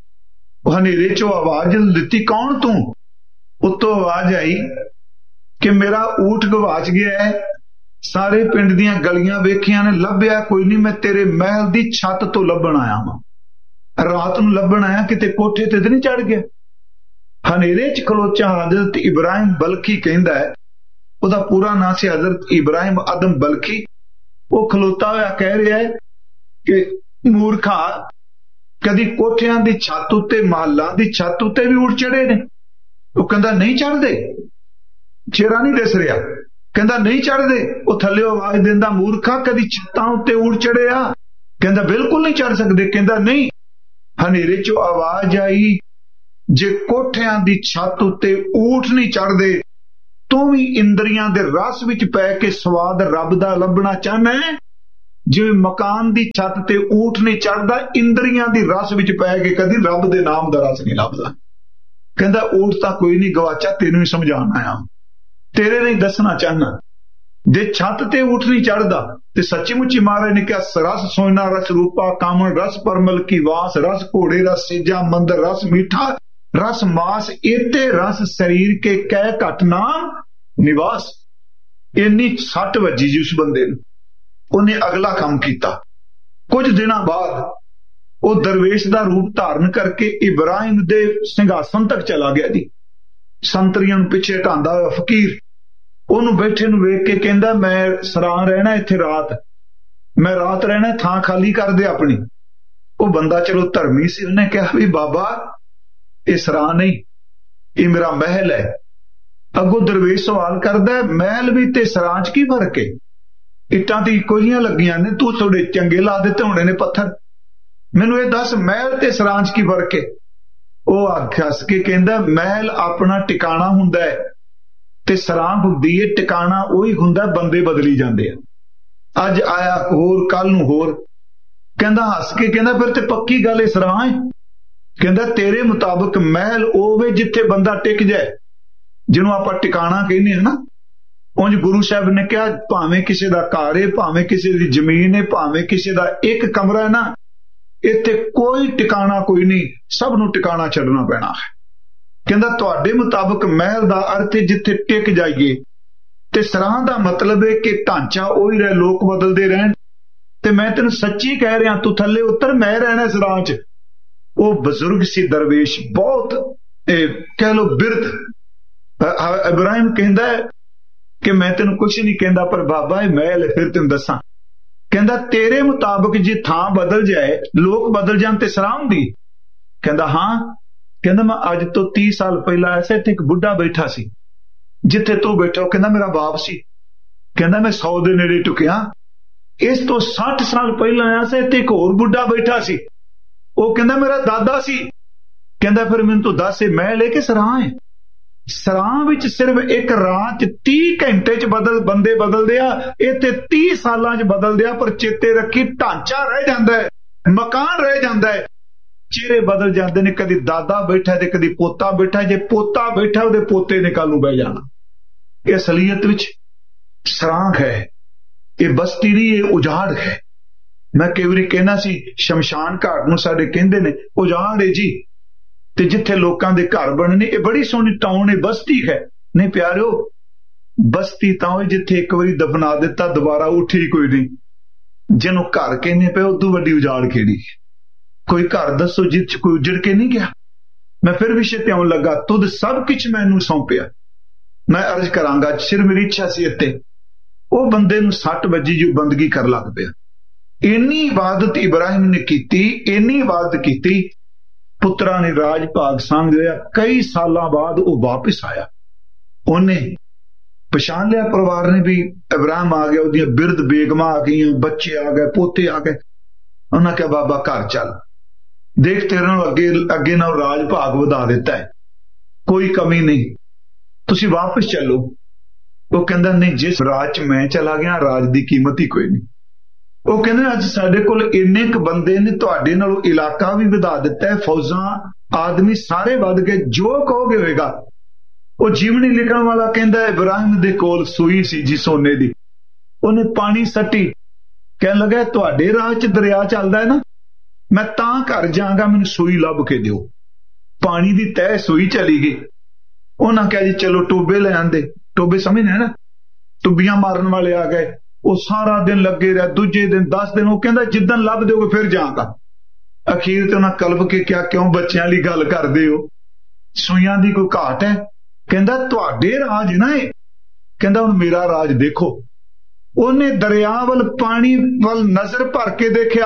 हनेरे चो आवाज दी, कौन तू। उत्तों आवाज आई कि मेरा ऊंट गवाच गया है, सारे पिंड दियां गलियां वेखियां ने, लभ्या कोई नहीं। मैं तेरे महल दी छत तो लभण आया वां, रात नूं लभण आया, किते कोठे ते नहीं चढ़ गया। हनेरे च खलोचा हजरत इब्राहिम बल्खी कहंदा है, उहदा पूरा नाम से हजरत इब्राहिम आदम बल्खी। वो खलोता हुआ कह रहा है कि मूर्खा, कदी कोठियां दी छत उत्ते, महलां दी छत उत्ते भी उड़ चढ़े ने। वो कहंदा नहीं चढ़दे, चेहरा नहीं दस रहा, कहंदा नहीं चढ़दे। वो थल्ले आवाज देंदा, मूर्खा कदी छतां उत्ते उड़ चढ़े आ। कहंदा बिल्कुल नहीं चढ़ सकदे। कहंदा नहीं। हनेरे चो आवाज आई जे कोठियां दी छत उत्ते ऊठ नहीं चढ़दे तू भी इंद्रियां दे रस विच पै के स्वाद रब दा लभना चाहना है। जिवें मकान दी छत ते ऊठ नहीं चढ़दा, इंद्रियां दी रस विच पै के कदी रब दे नाम दा रस नहीं लभदा। कहंदा ऊठ तां कोई नहीं गवाचा, तेनू ही समझाना आया, तेरे नहीं दसना चाहना। जे छत ते ऊठ नहीं चढ़दा ते सच्ची मुच्ची महाराज ने कहा रस सोना रस रूपा कामन रस परमल की वास रस घोड़े रस सेजा मंदर रस मीठा रस मास एते रस शरीर के कै घट नाम निवास। इन्नी सट वजी जी उस बंदे नूं, उन्हें अगला काम किया। कुछ दिनों बाद वो दरवेश का रूप धारण करके इब्राहिम दे सिंघासन तक चला गया जी। संतरियां नूं पिछे हटांदा होया फकीर उन्होंने बैठे नूं वेख के कहंदा मैं सरां रहना इत्थे रात, मैं रात रहना, थां खाली कर दे अपनी। वो बंदा चलो धर्मी सी, उन्हें कहा भी बाबा ये सरां नहीं, ये मेरा महल है। अगों दरवेश सवाल करदा महल भी ते सरां च की फर्क है? इट्टां ती इक्को जिहियां लगियां ने, तू थोड़े चंगे ला दिते होने ने पत्थर, मैनू ये दस महल ते सरां च की फर्क है? वो आखस के कहंदा महल अपना टिकाणा हुंदा है ते सरां हुंदी है टिकाणा उही हुंदा, बंदे बदली जांदे आ, अज आया होर कल नूं होर। कहंदा हस के कहंदा फिर ते पक्की गल है सरां है। कहंदा तेरे मुताबिक महल होवे जिथे बंदा टिक जाए, जिन्हों आपां टिकाणा कहने ना। उंज गुरु साहब ने कहा भावें किसी दा घर है, भावें किसी दी जमीन है, भावें किसी दा एक कमरा है ना, इत्थे कोई टिकाणा कोई नहीं, सब नूं टिकाणा छड्डना पैना है। कहंदा तुहाडे मुताबिक महल दा अर्थ है जिथे टिक जाइए, ते सरां दा मतलब है कि ढांचा उही रहे, लोक बदलते रहन। ते मैं तेन सच्ची कह रहा, तू थले उतर, मैं रहना सरां च। वो बजुर्ग सी दरवेश, बहुत कह लो बिरध। इब्राहिम कहंदा है कि मैं तेन कुछ नहीं कहंदा, पर बाबा ये महल है, फिर तेन दसा। कहंदा तेरे मुताबिक जे थां बदल जाए, लोग बदल जान ते सरां हुंदी? कहंदा हां। कहंदा मैं अज तो तीस साल पहला ऐसे इत्थे एक बुढ़ा बैठा सी जिथे तू बैठा, कहंदा मेरा बाप सी। कहंदा मैं सौ दे नेड़े टुकिया, इस तो साठ साल पहला आया से इत्थे एक होर बुढ़ा बैठा सी, वो कहंदा मेरा दादा सी। कहंदा फिर मैनूं तू दस महल है कि सरां है? सरां विच सिर्फ एक रात च तीह घंटे च बदल बंदे बदलदे आ, इत्थे तीह सालां च बदलदे आ। पर चेते रखी ढांचा रह जांदा है, मकान रह जांदा है, चेहरे बदल जाते हैं। कदी दादा बैठा ते कदी पोता बैठा, जे पोता बैठा उहदे पोते ने कल नूं बह जाना। ये असलीयत विच सरांख है, ये बस्ती नहीं, ये उजाड़ है। मैं कई बारी कहना सी शमशान घाट नूं साडे कहंदे ने उजाड़ है जी, ते जिथे लोकां दे घर बनने, ये बड़ी सोहनी टाउन है, बस्ती है नहीं प्यारिओ। बस्ती तां होई जिथे एक बारी दफना दिता दोबारा उठी कोई नहीं, जिन्हों घर कहने पे उदों वड्डी उजाड़ केड़ी? कोई घर दसो जिस कोई उजड़ के नहीं गया। मैं फिर विषय ते आउण लगा, तुद सब कुछ मैनू सौंपिया, मैं अर्ज करांगा सिर मेरी इच्छा सी इत्ते। वो बंदे नूं सट वजी जो बंदगी कर लग पिया। इन्नी इबादत इब्राहिम ने कीती, इन्नी इबादत कीती, पुत्रा ने राज भाग सांभ लिया। कई सालों बाद वो वापिस आया, उन्हें पछाण लिया, परिवार ने भी इब्राहिम आ गया, उहदियां बिरध बेगमां आ गई, बच्चे आ गए, पोते आ गए। उन्हें कहा बाबा घर चल, देख तेरे नाल अगे अगे नाल राज भाग वधा दिता है, कोई कमी नहीं, तुसी वापस चलो। वो कहंदा नहीं, जिस राज च मैं चला गया राज की कीमत ही कोई नहीं। वो कहंदे अज साडे कोल इन्ने क बंदे ने, तुहाडे नालों इलाका भी वधा दिता है, फौजां आदमी सारे वध गए, जो कहोगे होएगा। वो जीवनी लिखण वाला कहंदा इब्राहिम दे कोल सूई सी जी सोने दी, उन्हें पानी सट्टी, कहन लगा तुहाडे राह च दरिया चलदा है ना, मैं तां घर जांगा, मैनूं सूई लभ के दिओ। पानी दी तह सूई चली गई। उन्हां कहा जी चलो टोबे ले आंदे, टोबे समझने ना, टुब्बियां मारन वाले आ गए। वो सारा दिन लगे रहे, दूजे दिन दस दिन, वो कहंदा जिद्दन लभ दोगे फिर जांगा। अखीर ते उन्हां कलप के क्या क्यों बच्चियां ली गल करदे हो, सूइयां दी कोई घाट है? कहंदा तुहाडे राज ना है, कहंदा हुण मेरा राज देखो। उन्हें दरिया वल पानी वल नजर भर के देखा,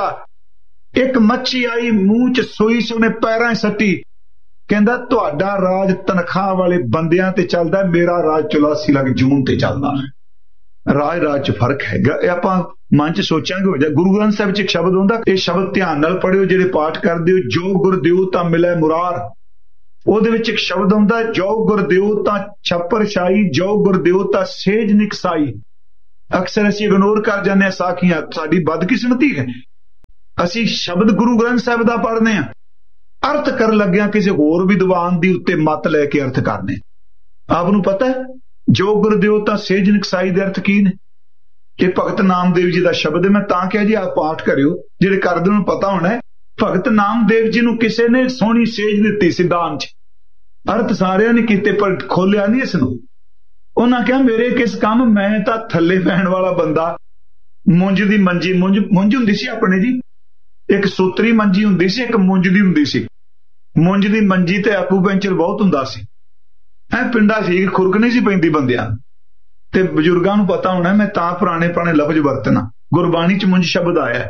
एक मच्छी आई मूंह च सूई से उन्हें पैरां सट्टी। कहंदा तुहाडा राज तनख्वाह वाले बंदियां ते चलदा, मेरा राज चौरासी लाख जून ते चलदा है। राज राज च फर्क है। आपां मन च सोचांगे हो जाए। गुरु ग्रंथ साहिब च एक शब्द हुंदा, ये शब्द ध्यान नाल पढ़ियो, जेड़े पाठ करदे हो, जो गुर दिओ तां मिलै मुरार। ਉਹਦੇ ਵਿੱਚ ਇੱਕ ਸ਼ਬਦ ਆਉਂਦਾ, ਜੋ ਗੁਰਦਿਓ ਤਾਂ ਛੱਪਰ ਛਾਈ, ਜੋ ਗੁਰਦਿਓ ਤਾਂ ਸੇਜ ਨਿਕਸਾਈ। ਅਕਸਰ ਅਸੀਂ ਇਗਨੋਰ ਕਰ ਜਾਂਦੇ ਹਾਂ ਸਾਖੀਆਂ, ਸਾਡੀ ਬਦਕਿਸਮਤੀ ਹੈ। ਅਸੀਂ ਸ਼ਬਦ ਗੁਰੂ ਗ੍ਰੰਥ ਸਾਹਿਬ ਦਾ ਪੜ੍ਹਦੇ ਹਾਂ, ਅਰਥ ਕਰਨ ਲੱਗਿਆ ਕਿਸੇ ਹੋਰ ਵਿਦਵਾਨ ਦੀ ਉੱਤੇ ਮੱਤ ਲੈ ਕੇ ਅਰਥ ਕਰਨੇ। ਆਪ ਨੂੰ ਪਤਾ ਹੈ ਜੋ ਗੁਰਦਿਓ ਤਾਂ ਸੇਜ ਨਿਕਸਾਈ ਦੇ ਅਰਥ ਕੀ ਨੇ? ਇਹ ਭਗਤ ਨਾਮਦੇਵ ਜੀ ਦਾ ਸ਼ਬਦ ਹੈ। ਮੈਂ ਤਾਂ ਕਿਹਾ ਜੀ ਆਪ ਪਾਠ ਕਰਿਓ, ਜਿਹੜੇ ਕਰਦੇ ਨੂੰ ਪਤਾ ਹੋਣਾ ਹੈ। ਭਗਤ ਨਾਮਦੇਵ ਜੀ ਨੂੰ ਕਿਸੇ ਨੇ ਸੋਹਣੀ ਸੇਜ ਦਿੱਤੀ ਸੀ ਦਾਨ ਚ, ਅਰਥ ਸਾਰਿਆਂ ਨੇ ਕੀਤੇ ਪਰ ਖੋਲਿਆ ਨਹੀਂ ਇਸ ਨੂੰ। ਉਹਨਾਂ ਕਿਹਾ ਮੇਰੇ ਕਿਸ ਕੰਮ, ਮੈਂ ਤਾਂ ਥੱਲੇ ਪੈਣ ਵਾਲਾ ਬੰਦਾ। ਮੁੰਜ ਦੀ ਮੰਜੀ, ਮੁੰਜ ਮੁੰਜ ਹੁੰਦੀ ਸੀ ਆਪਣੇ ਜੀ, ਇੱਕ ਸੂਤਰੀ ਮੰਜੀ ਹੁੰਦੀ ਸੀ, ਇੱਕ ਮੁੰਜ ਦੀ ਹੁੰਦੀ ਸੀ। ਮੁੰਜ ਦੀ ਮੰਜੀ ਤੇ ਆਪੂ ਪੈਂਚਰ ਬਹੁਤ ਹੁੰਦਾ ਸੀ। ਐ ਪਿੰਡਾਂ ਸੀ, ਖੁਰਕ ਨਹੀਂ ਸੀ ਪੈਂਦੀ ਬੰਦਿਆਂ ਤੇ ਬਜ਼ੁਰਗਾਂ ਨੂੰ ਪਤਾ ਹੋਣਾ, ਮੈਂ ਤਾਂ ਪੁਰਾਣੇ ਪੁਰਾਣੇ ਲਫ਼ਜ਼ ਵਰਤਣਾ। ਗੁਰਬਾਣੀ ਚ ਮੁੰਜ ਸ਼ਬਦ ਆਇਆ,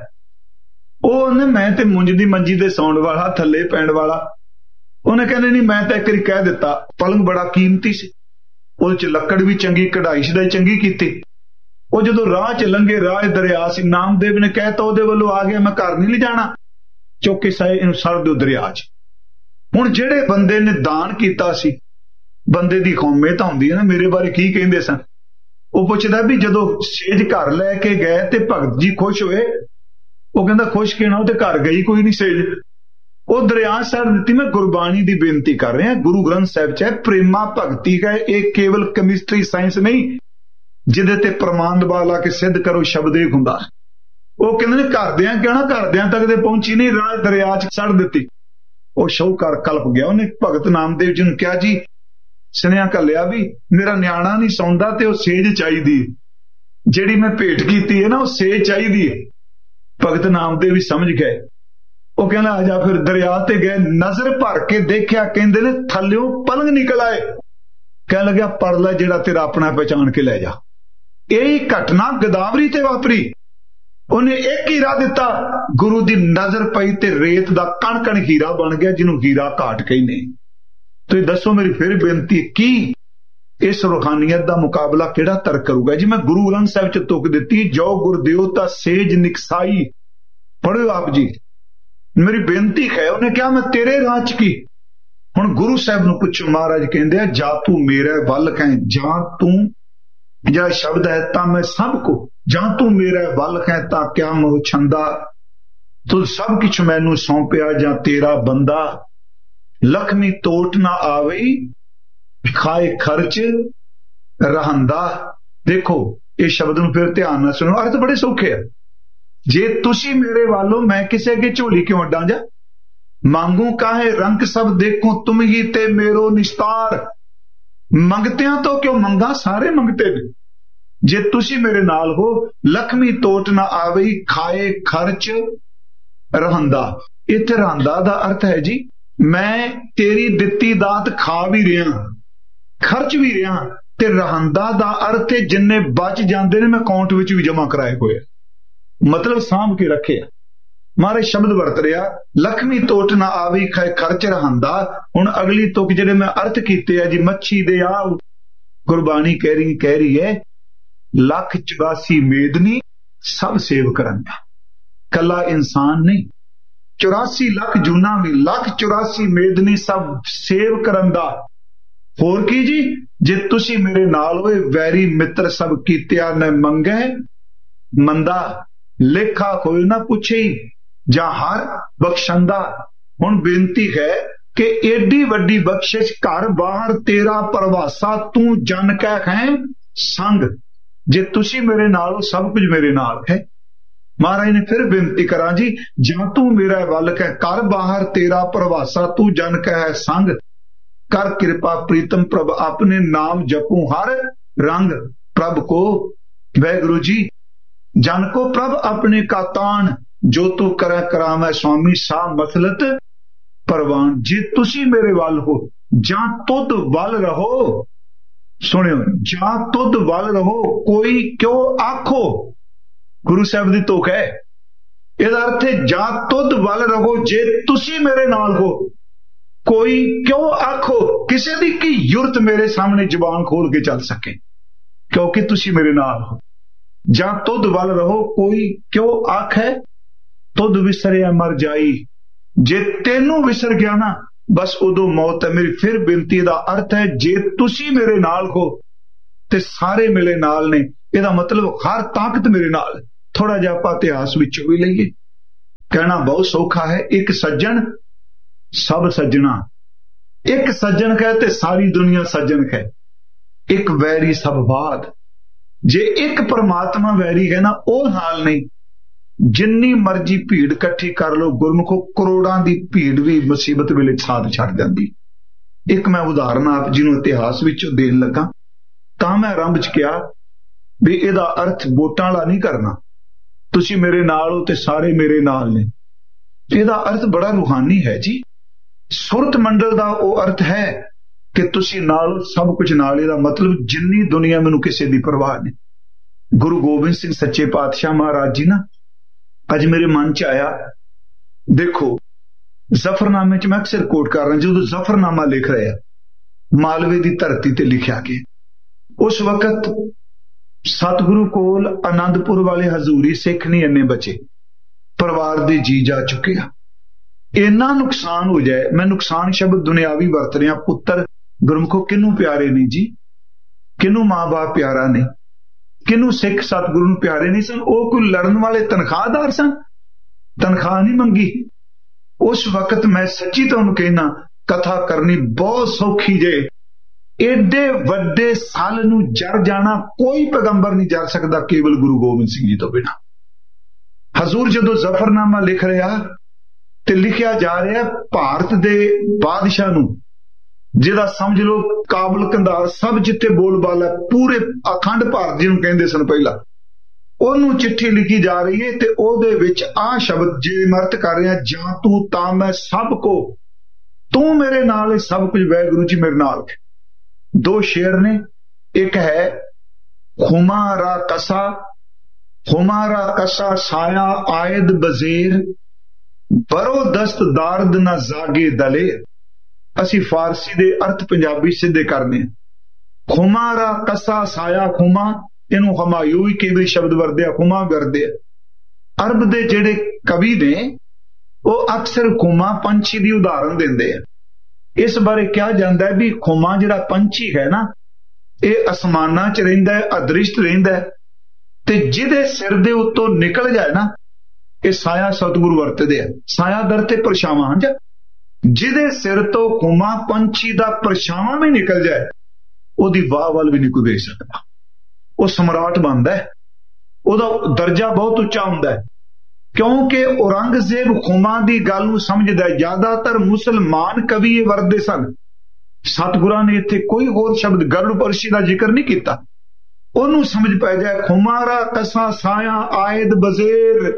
ਉਹ ਉਹਨੇ ਮੈਂ ਤੇ ਮੁੰਜ ਦੀ ਮੰਜੀ ਤੇ ਸੌਣ ਵਾਲਾ, ਥੱਲੇ ਪੈਣ ਵਾਲਾ। ਉਹਨੇ ਕਹਿੰਦੇ ਨਹੀਂ, ਮੈਂ ਤਾਂ ਇੱਕ ਵਾਰੀ ਕਹਿ ਦਿੱਤਾ। ਪਲੰਗ ਬੜਾ ਕੀਮਤੀ ਸੀ, ਉਹਦੇ ਚ ਲੱਕੜ ਵੀ ਚੰਗੀ, ਕਢਾਈ ਸ਼ਦਾਈ ਚੰਗੀ ਕੀਤੀ। ਉਹ ਜਦੋਂ ਰਾਹ ਚ ਲੰਘੇ, ਰਾਹ ਦਰਿਆ ਸੀ, ਨਾਮਦੇਵ ਨੇ ਕਹਿਤਾ ਉਹਦੇ ਵੱਲੋਂ ਆ ਗਿਆ, ਮੈਂ ਘਰ ਨਹੀਂ ਲਿਜਾਣਾ, ਚੁੱਕ ਕੇ ਸਾਏ ਇਹਨੂੰ ਸੜ ਦਿਓ ਦਰਿਆ ਚ। ਹੁਣ ਜਿਹੜੇ ਬੰਦੇ ਨੇ ਦਾਨ ਕੀਤਾ ਸੀ, ਬੰਦੇ ਦੀ ਕੌਮੇ ਤਾਂ ਹੁੰਦੀ ਹੈ ਨਾ, ਮੇਰੇ ਬਾਰੇ ਕੀ ਕਹਿੰਦੇ ਸਨ। ਉਹ ਪੁੱਛਦਾ ਵੀ ਜਦੋਂ ਸੇਜ ਘਰ ਲੈ ਕੇ ਗਏ ਤੇ ਭਗਤ ਜੀ ਖੁਸ਼ ਹੋਏ? ਉਹ ਕਹਿੰਦਾ ਖੁਸ਼ ਕਿਹਨਾਂ, ਉਹ ਤੇ ਘਰ ਗਈ ਕੋਈ ਨਹੀਂ ਸੇਜ, ਉਹ ਦਰਿਆ ਸੜ ਦਿੱਤੀ। ਮੈਂ ਗੁਰਬਾਣੀ ਦੀ ਬੇਨਤੀ ਕਰ ਰਿਹਾ, ਗੁਰੂ ਗ੍ਰੰਥ ਸਾਹਿਬ ਚ ਹੈ ਪ੍ਰੇਮਾ ਭਗਤੀ ਹੈ। ਇਹ ਕੇਵਲ ਕੈਮਿਸਟਰੀ ਸਾਇੰਸ ਨਹੀਂ ਜਿਹਦੇ ਤੇ ਪ੍ਰਮਾਣ ਦਬਾ ਲਾ ਕੇ ਸਿੱਧ ਕਰੋ ਸ਼ਬਦ ਇਹ ਹੁੰਦਾ। ਉਹ ਕਹਿੰਦੇ ਨੇ ਘਰਦਿਆਂ ਕਹਿਣਾ, ਘਰਦਿਆਂ ਤੱਕ ਦੇ ਪਹੁੰਚੀ ਨਹੀਂ, ਰਾਹ ਦਰਿਆ ਚ ਸੜ ਦਿੱਤੀ। ਉਹ ਸ਼ਾਹੂਕਾਰ ਕਲਪ ਗਿਆ। ਉਹਨੇ ਭਗਤ ਨਾਮਦੇਵ ਜੀ ਨੂੰ ਕਿਹਾ ਜੀ ਸੁਨੇਹਾ ਘੱਲਿਆ ਵੀ ਮੇਰਾ ਨਿਆਣਾ ਨਹੀਂ ਸੌਂਦਾ ਤੇ ਉਹ ਸੇਜ ਚਾਹੀਦੀ, ਜਿਹੜੀ ਮੈਂ ਭੇਟ ਕੀਤੀ ਹੈ ਨਾ ਉਹ ਸੇਜ ਚਾਹੀਦੀ ਹੈ। ਭਗਤ ਨਾਮਦੇਵ ਵੀ ਸਮਝ ਗਏ। ਉਹ ਕਹਿੰਦਾ ਆ ਜਾ। ਫਿਰ ਦਰਿਆ ਤੇ ਗਏ, ਨਜ਼ਰ ਭਰ ਕੇ ਦੇਖਿਆ, ਕਹਿੰਦੇ ਨੇ ਥੱਲਿਓਂ ਪਲੰਗ ਨਿਕਲ ਆਏ। ਕਹਿਣ ਲੱਗਿਆ ਪੜ ਲੈ ਜਿਹੜਾ ਤੇਰਾ ਆਪਣਾ ਪਹਿਚਾਣ ਕੇ ਲੈ ਜਾ। ਇਹ ਘਟਨਾ ਗੋਦਾਵਰੀ ਤੇ ਵਾਪਰੀ। ਉਹਨੇ ਇੱਕ ਹੀਰਾ ਦਿੱਤਾ, ਗੁਰੂ ਦੀ ਨਜ਼ਰ ਪਈ ਤੇ ਰੇਤ ਦਾ ਕਣ ਕਣ ਹੀਰਾ ਬਣ ਗਿਆ, ਜਿਹਨੂੰ ਹੀਰਾ ਘਾਟ ਕਹਿੰਦੇ। ਤੁਸੀਂ ਦੱਸੋ ਮੇਰੀ ਫਿਰ ਬੇਨਤੀ, ਕੀ ਇਸ ਰੂਹਾਨੀਅਤ ਦਾ ਮੁਕਾਬਲਾ ਕਿਹੜਾ ਤਰਕ ਕਰੂਗਾ ਜੀ? ਮੈਂ ਗੁਰੂ ਗ੍ਰੰਥ ਸਾਹਿਬ ਚ ਤੁਕ ਦਿੱਤੀ, ਜੋ ਗੁਰਦਿਓ ਤਾਂ ਸੇਜ ਨਿਕਸਾਈ। ਪੜ੍ਹਿਓ ਆਪ ਜੀ, ਮੇਰੀ ਬੇਨਤੀ ਹੈ। ਉਹਨੇ ਕਿਹਾ ਮੈਂ ਤੇਰੇ ਰਾਹ ਚ ਕੀ? ਹੁਣ ਗੁਰੂ ਸਾਹਿਬ ਨੂੰ ਪੁੱਛੋ। ਮਹਾਰਾਜ ਕਹਿੰਦੇ ਆ ਜਾ ਤੂੰ ਮੇਰੇ ਵੱਲ ਕਹੇ, ਜਾਂ ਤੂੰ ਜਿਹੜਾ ਸ਼ਬਦ ਹੈ ਤਾਂ ਮੈਂ ਸਭ ਕੋ, ਜਾਂ ਤੂੰ ਮੇਰੇ ਵੱਲ ਕਹੇ ਤਾਂ ਕਿਆ ਮੋਹ ਛੰਦਾ, ਤੂੰ ਸਭ ਕੁਛ ਮੈਨੂੰ ਸੌਂਪਿਆ ਜਾਂ ਤੇਰਾ ਬੰਦਾ। ਲਖਮੀ ਤੋਟ ਨਾ ਆਵਈ, ਖਾਏ ਖਰਚ ਰਹੰਦਾ। ਦੇਖੋ ਇਹ ਸ਼ਬਦ ਨੂੰ ਫਿਰ ਧਿਆਨ ਨਾਲ ਸੁਣੋ, ਅਰਥ ਬੜੇ ਸੌਖੇ ਆ। ਜੇ ਤੁਸੀਂ ਮੇਰੇ ਵੱਲੋਂ, ਮੈਂ ਕਿਸੇ ਅੱਗੇ ਝੋਲੀ ਕਿਉਂ ਅੱਡਾਂ ਜਾ? ਮੰਗੂ ਕਾਹੇ ਰੰਗ ਸਭ ਦੇਖੋ ਤੁਮ ਹੀ ਤੇ ਮੇਰੋ ਨਿਸਤਾਰ। ਮੰਗਤਿਆਂ ਤੋਂ ਕਿਉਂ ਮੰਗਾ, ਸਾਰੇ ਮੰਗਤੇ ਨੇ। ਜੇ ਤੁਸੀਂ ਮੇਰੇ ਨਾਲ ਹੋ, ਲਖਮੀ ਤੋਟ ਨਾ ਆਵਈ, ਖਾਏ ਖਰਚ ਰਹੰਦਾ। ਇੱਥੇ ਰਹੰਦਾ ਦਾ ਅਰਥ ਹੈ ਜੀ ਮੈਂ ਤੇਰੀ ਦਿੱਤੀ ਦਾਤ ਖਾ ਵੀ ਰਿਹਾ, ਖਰਚ ਵੀ ਰਿਹਾ। ਤੇ ਰਹੰਦਾ ਦਾ ਅਰਥ ਹੈ ਜਿੰਨੇ ਬਚ ਜਾਂਦੇ ਨੇ ਮੈਂ ਅਕਾਊਂਟ ਵਿੱਚ ਵੀ ਜਮਾ ਕਰਾਏ ਹੋਏ, ਮਤਲਬ ਸਾਂਭ ਕੇ ਰੱਖਿਆ। ਮਹਾਰਾਜ ਸ਼ਬਦ ਵਰਤ ਰਿਹਾ, ਲਖਮੀ ਤੋਟ ਨਾ ਆਵੀ ਖਾਏ ਖਰਚ ਰਹੰਦਾ। ਹੁਣ ਅਗਲੀ ਤੁਕ ਜਿਹੜੇ ਮੈਂ ਅਰਥ ਕੀਤੇ ਆ ਜੀ, ਮੱਛੀ ਦੇ ਆ ਗੁਰਬਾਣੀ ਕਹਿ ਰਹੀ ਕਹਿ ਰਹੀ ਹੈ ਲੱਖ ਚੁਰਾਸੀ ਮੇਦਨੀ ਸਭ ਸੇਵ ਕਰਾਂਗਾ। ਕੱਲਾ ਇਨਸਾਨ ਨਹੀਂ, ਚੁਰਾਸੀ ਲੱਖ ਜੂਨਾ ਵੀ, ਲੱਖ ਚੁਰਾਸੀ ਮੇਦਨੀ ਸਭ ਸੇਵ ਕਰਨ ਦਾ। ਹੋਰ ਕੀ ਜੀ? ਜੇ ਤੁਸੀਂ ਮੇਰੇ ਨਾਲ ਹੋਏ, ਵੈਰੀ ਮਿੱਤਰ ਸਭ ਕੀਤਿਆ ਨੇ ਮੰਗੇ ਮੰਦਾ। ਲੇਖਾ ਕੋਈ ਨਾ ਪੁੱਛੇ ਜਾਂ ਹਰ ਬਖਸ਼ੰਦਾ। ਹੁਣ ਬੇਨਤੀ ਹੈ ਕਿ ਏਡੀ ਵੱਡੀ ਬਖਸ਼ਿਸ਼ ਘਰ ਬਾਹਰ ਤੇਰਾ ਪ੍ਰਵਾਸਾ, ਤੂੰ ਜਨ ਕਹਿ ਹੈ ਸੰਗ। ਜੇ ਤੁਸੀਂ ਮੇਰੇ ਨਾਲ ਹੋ, ਸਭ ਕੁਝ ਮੇਰੇ ਨਾਲ ਹੈ। ਮਹਾਰਾਜ ਨੇ ਫਿਰ ਬੇਨਤੀ ਕਰਾਂ ਜੀ, ਜਾਂ ਤੂੰ ਮੇਰਾ ਵੱਲ ਕਹਿ, ਘਰ ਬਾਹਰ ਤੇਰਾ ਪ੍ਰਵਾਸਾ, ਤੂੰ ਜਨ ਕਹਿ ਸੰਗ। ਕਰ ਕਿਰਪਾ ਪ੍ਰੀਤਮ ਪ੍ਰਭ ਆਪਣੇ ਨਾਮ ਜਪੂ ਹਰ ਰੰਗ। ਪ੍ਰਭ को वाहिगुरु जी जन को प्रभ अपने का तान, जो तू करे करावे स्वामी सा मसलत परवान। जे तुसी मेरे वाल हो, ਜਾਂ तुद वाल रहो। सुनियो, ਜਾਂ तुद वाल रहो, कोई क्यों आखो। गुरु साहब दी तुक है, ਇਹਦਾ ਅਰਥ ਹੈ ਜਾਂ तुद वाल रहो, जे तुसी मेरे नाल हो, कोई क्यों आखो। किसी दी की युरत मेरे सामने जुबान खोल के चल सके, क्योंकि तुसी मेरे नाल हो। ਜਾਂ तुद वाल रहो, कोई क्यों आखे तुद विसरिया मर जाई। जे तेनू विसर गया ना बस उदों मौत है मेरी। फिर बेनती दा अर्थ है जे तुसी मेरे नाल हो ते सारे मेरे नाल ने, इहदा मतलब हर ताकत मेरे नाल। थोड़ा जिहा आपां इतिहास विचों भी लईए, कहना बहुत सौखा है। एक सज्जन सब सज्जना, एक सज्जन कहे ते सारी दुनिया सज्जन कहे, एक वैरी सब बात। जे एक परमात्मा वैरी है ना, ਉਹ हाल नहीं। जिन्नी मर्जी भीड़ इकट्ठी कर लो गुरमुखो, करोड़ां दी भीड़ भी मुसीबत वेले साथ छड़ जांदी। एक मैं उदाहरण आप जी नूं इतिहास विचों देण लगा, तां मैं आरंभ च कहा भी इहदा अर्थ वोटां वाला नहीं करना, तुसी मेरे नाल हो ते सारे मेरे नाल ने। इहदा अर्थ बड़ा रूहानी है जी। सुरत मंडल दा ਉਹ अर्थ है कि तुसी नाल सब कुछ नाल। इहदा मतलब जिन्नी दुनिया मैनूं किसी दी परवाह नहीं। गुरु गोबिंद सिंह सच्चे पातशाह महाराज जी ना अज मेरे मन च आया, देखो जफरनामे च मैं अक्सर कोट कर रहा, जो जफरनामा लिख रहे मालवे की धरती ते लिखा गया, उस वक्त सतगुरु कोल आनंदपुर वाले हजूरी सिख नहीं इन्ने बचे, परिवार दे जी जा चुके हैं। इन्ना नुकसान हो जाए, मैं नुकसान शब्द दुनियावी वरत रहा। पुत्र गुरमुखो किनू प्यारे नहीं जी, किनू मां बाप प्यारा नहीं, किनू सिख सतगुरु प्यारे नहीं सन। वो कोई लड़न वाले तनखाहदार सन, तनख्वाह नहीं मंगी। उस वक्त मैं सच्ची तुहानूं कहना कथा करनी बहुत सौखी जे। एडे वड्डे साल नूं जर जाना कोई पैगंबर नहीं जर सकता, केवल गुरु गोबिंद सिंह जी तो बिना। हजूर जदों जफरनामा लिख रहा ते लिखिया जा रहा भारत दे बादशाह नूं, जिहदा समझ लो काबल कंधार सब जिथे बोलबाला पूरे अखंड भारत जिहनूं कहंदे सन पहला, ओनू चिट्ठी लिखी जा रही है ते ओदे विच आ शब्द जे मर्त कर रहा, जां तू तां मैं सब को, तू मेरे नाल है सब कुछ, वाहिगुरू जी मेरे नाल। दो शेर ने, एक है खुमारा कसा, खुमारा कसा साया आयद बजेर, बरो दस्त दारद ना जागे दलेर। असी फारसी दे अर्थ पंजाबी सिद्धे करने। खुमारा कसा साया, खुमा इनू हमायूं ही कई शब्द वरदे, खुमा करदे। अरब दे जेड़े कवि ने वो अक्सर खुमा पंछी की उदाहरण देंदे आ। इस बारे कहा जाता है भी खुमा जिहड़ा पंछी है ना, ये आसमानां च रहिंदा है, अदृश्ट रहिंदा है, ते जिहदे सिर दे उत्तों निकल जाए ना, ये साया सतगुरु वरतदे आ। साया दर ते परछावां, जिहदे सिर तो खुमा पंछी दा परछावां भी निकल जाए, ओदी वाह वल भी नहीं कोई देख सकता। वो सम्राट बनता है, ओदा दर्जा बहुत उच्चा हुंदा है, क्योंकि औरंगजेब खुमा दी गल नूं समझदा है। ज्यादातर मुसलमान कवि ये वरतदे सन। सतगुरां ने इत्थे कोई होर शब्द गरुड़ परछी दा जिक्र नहीं कीता। ओनू समझ पै जाए खुमारा कसा साया आयद बजेर,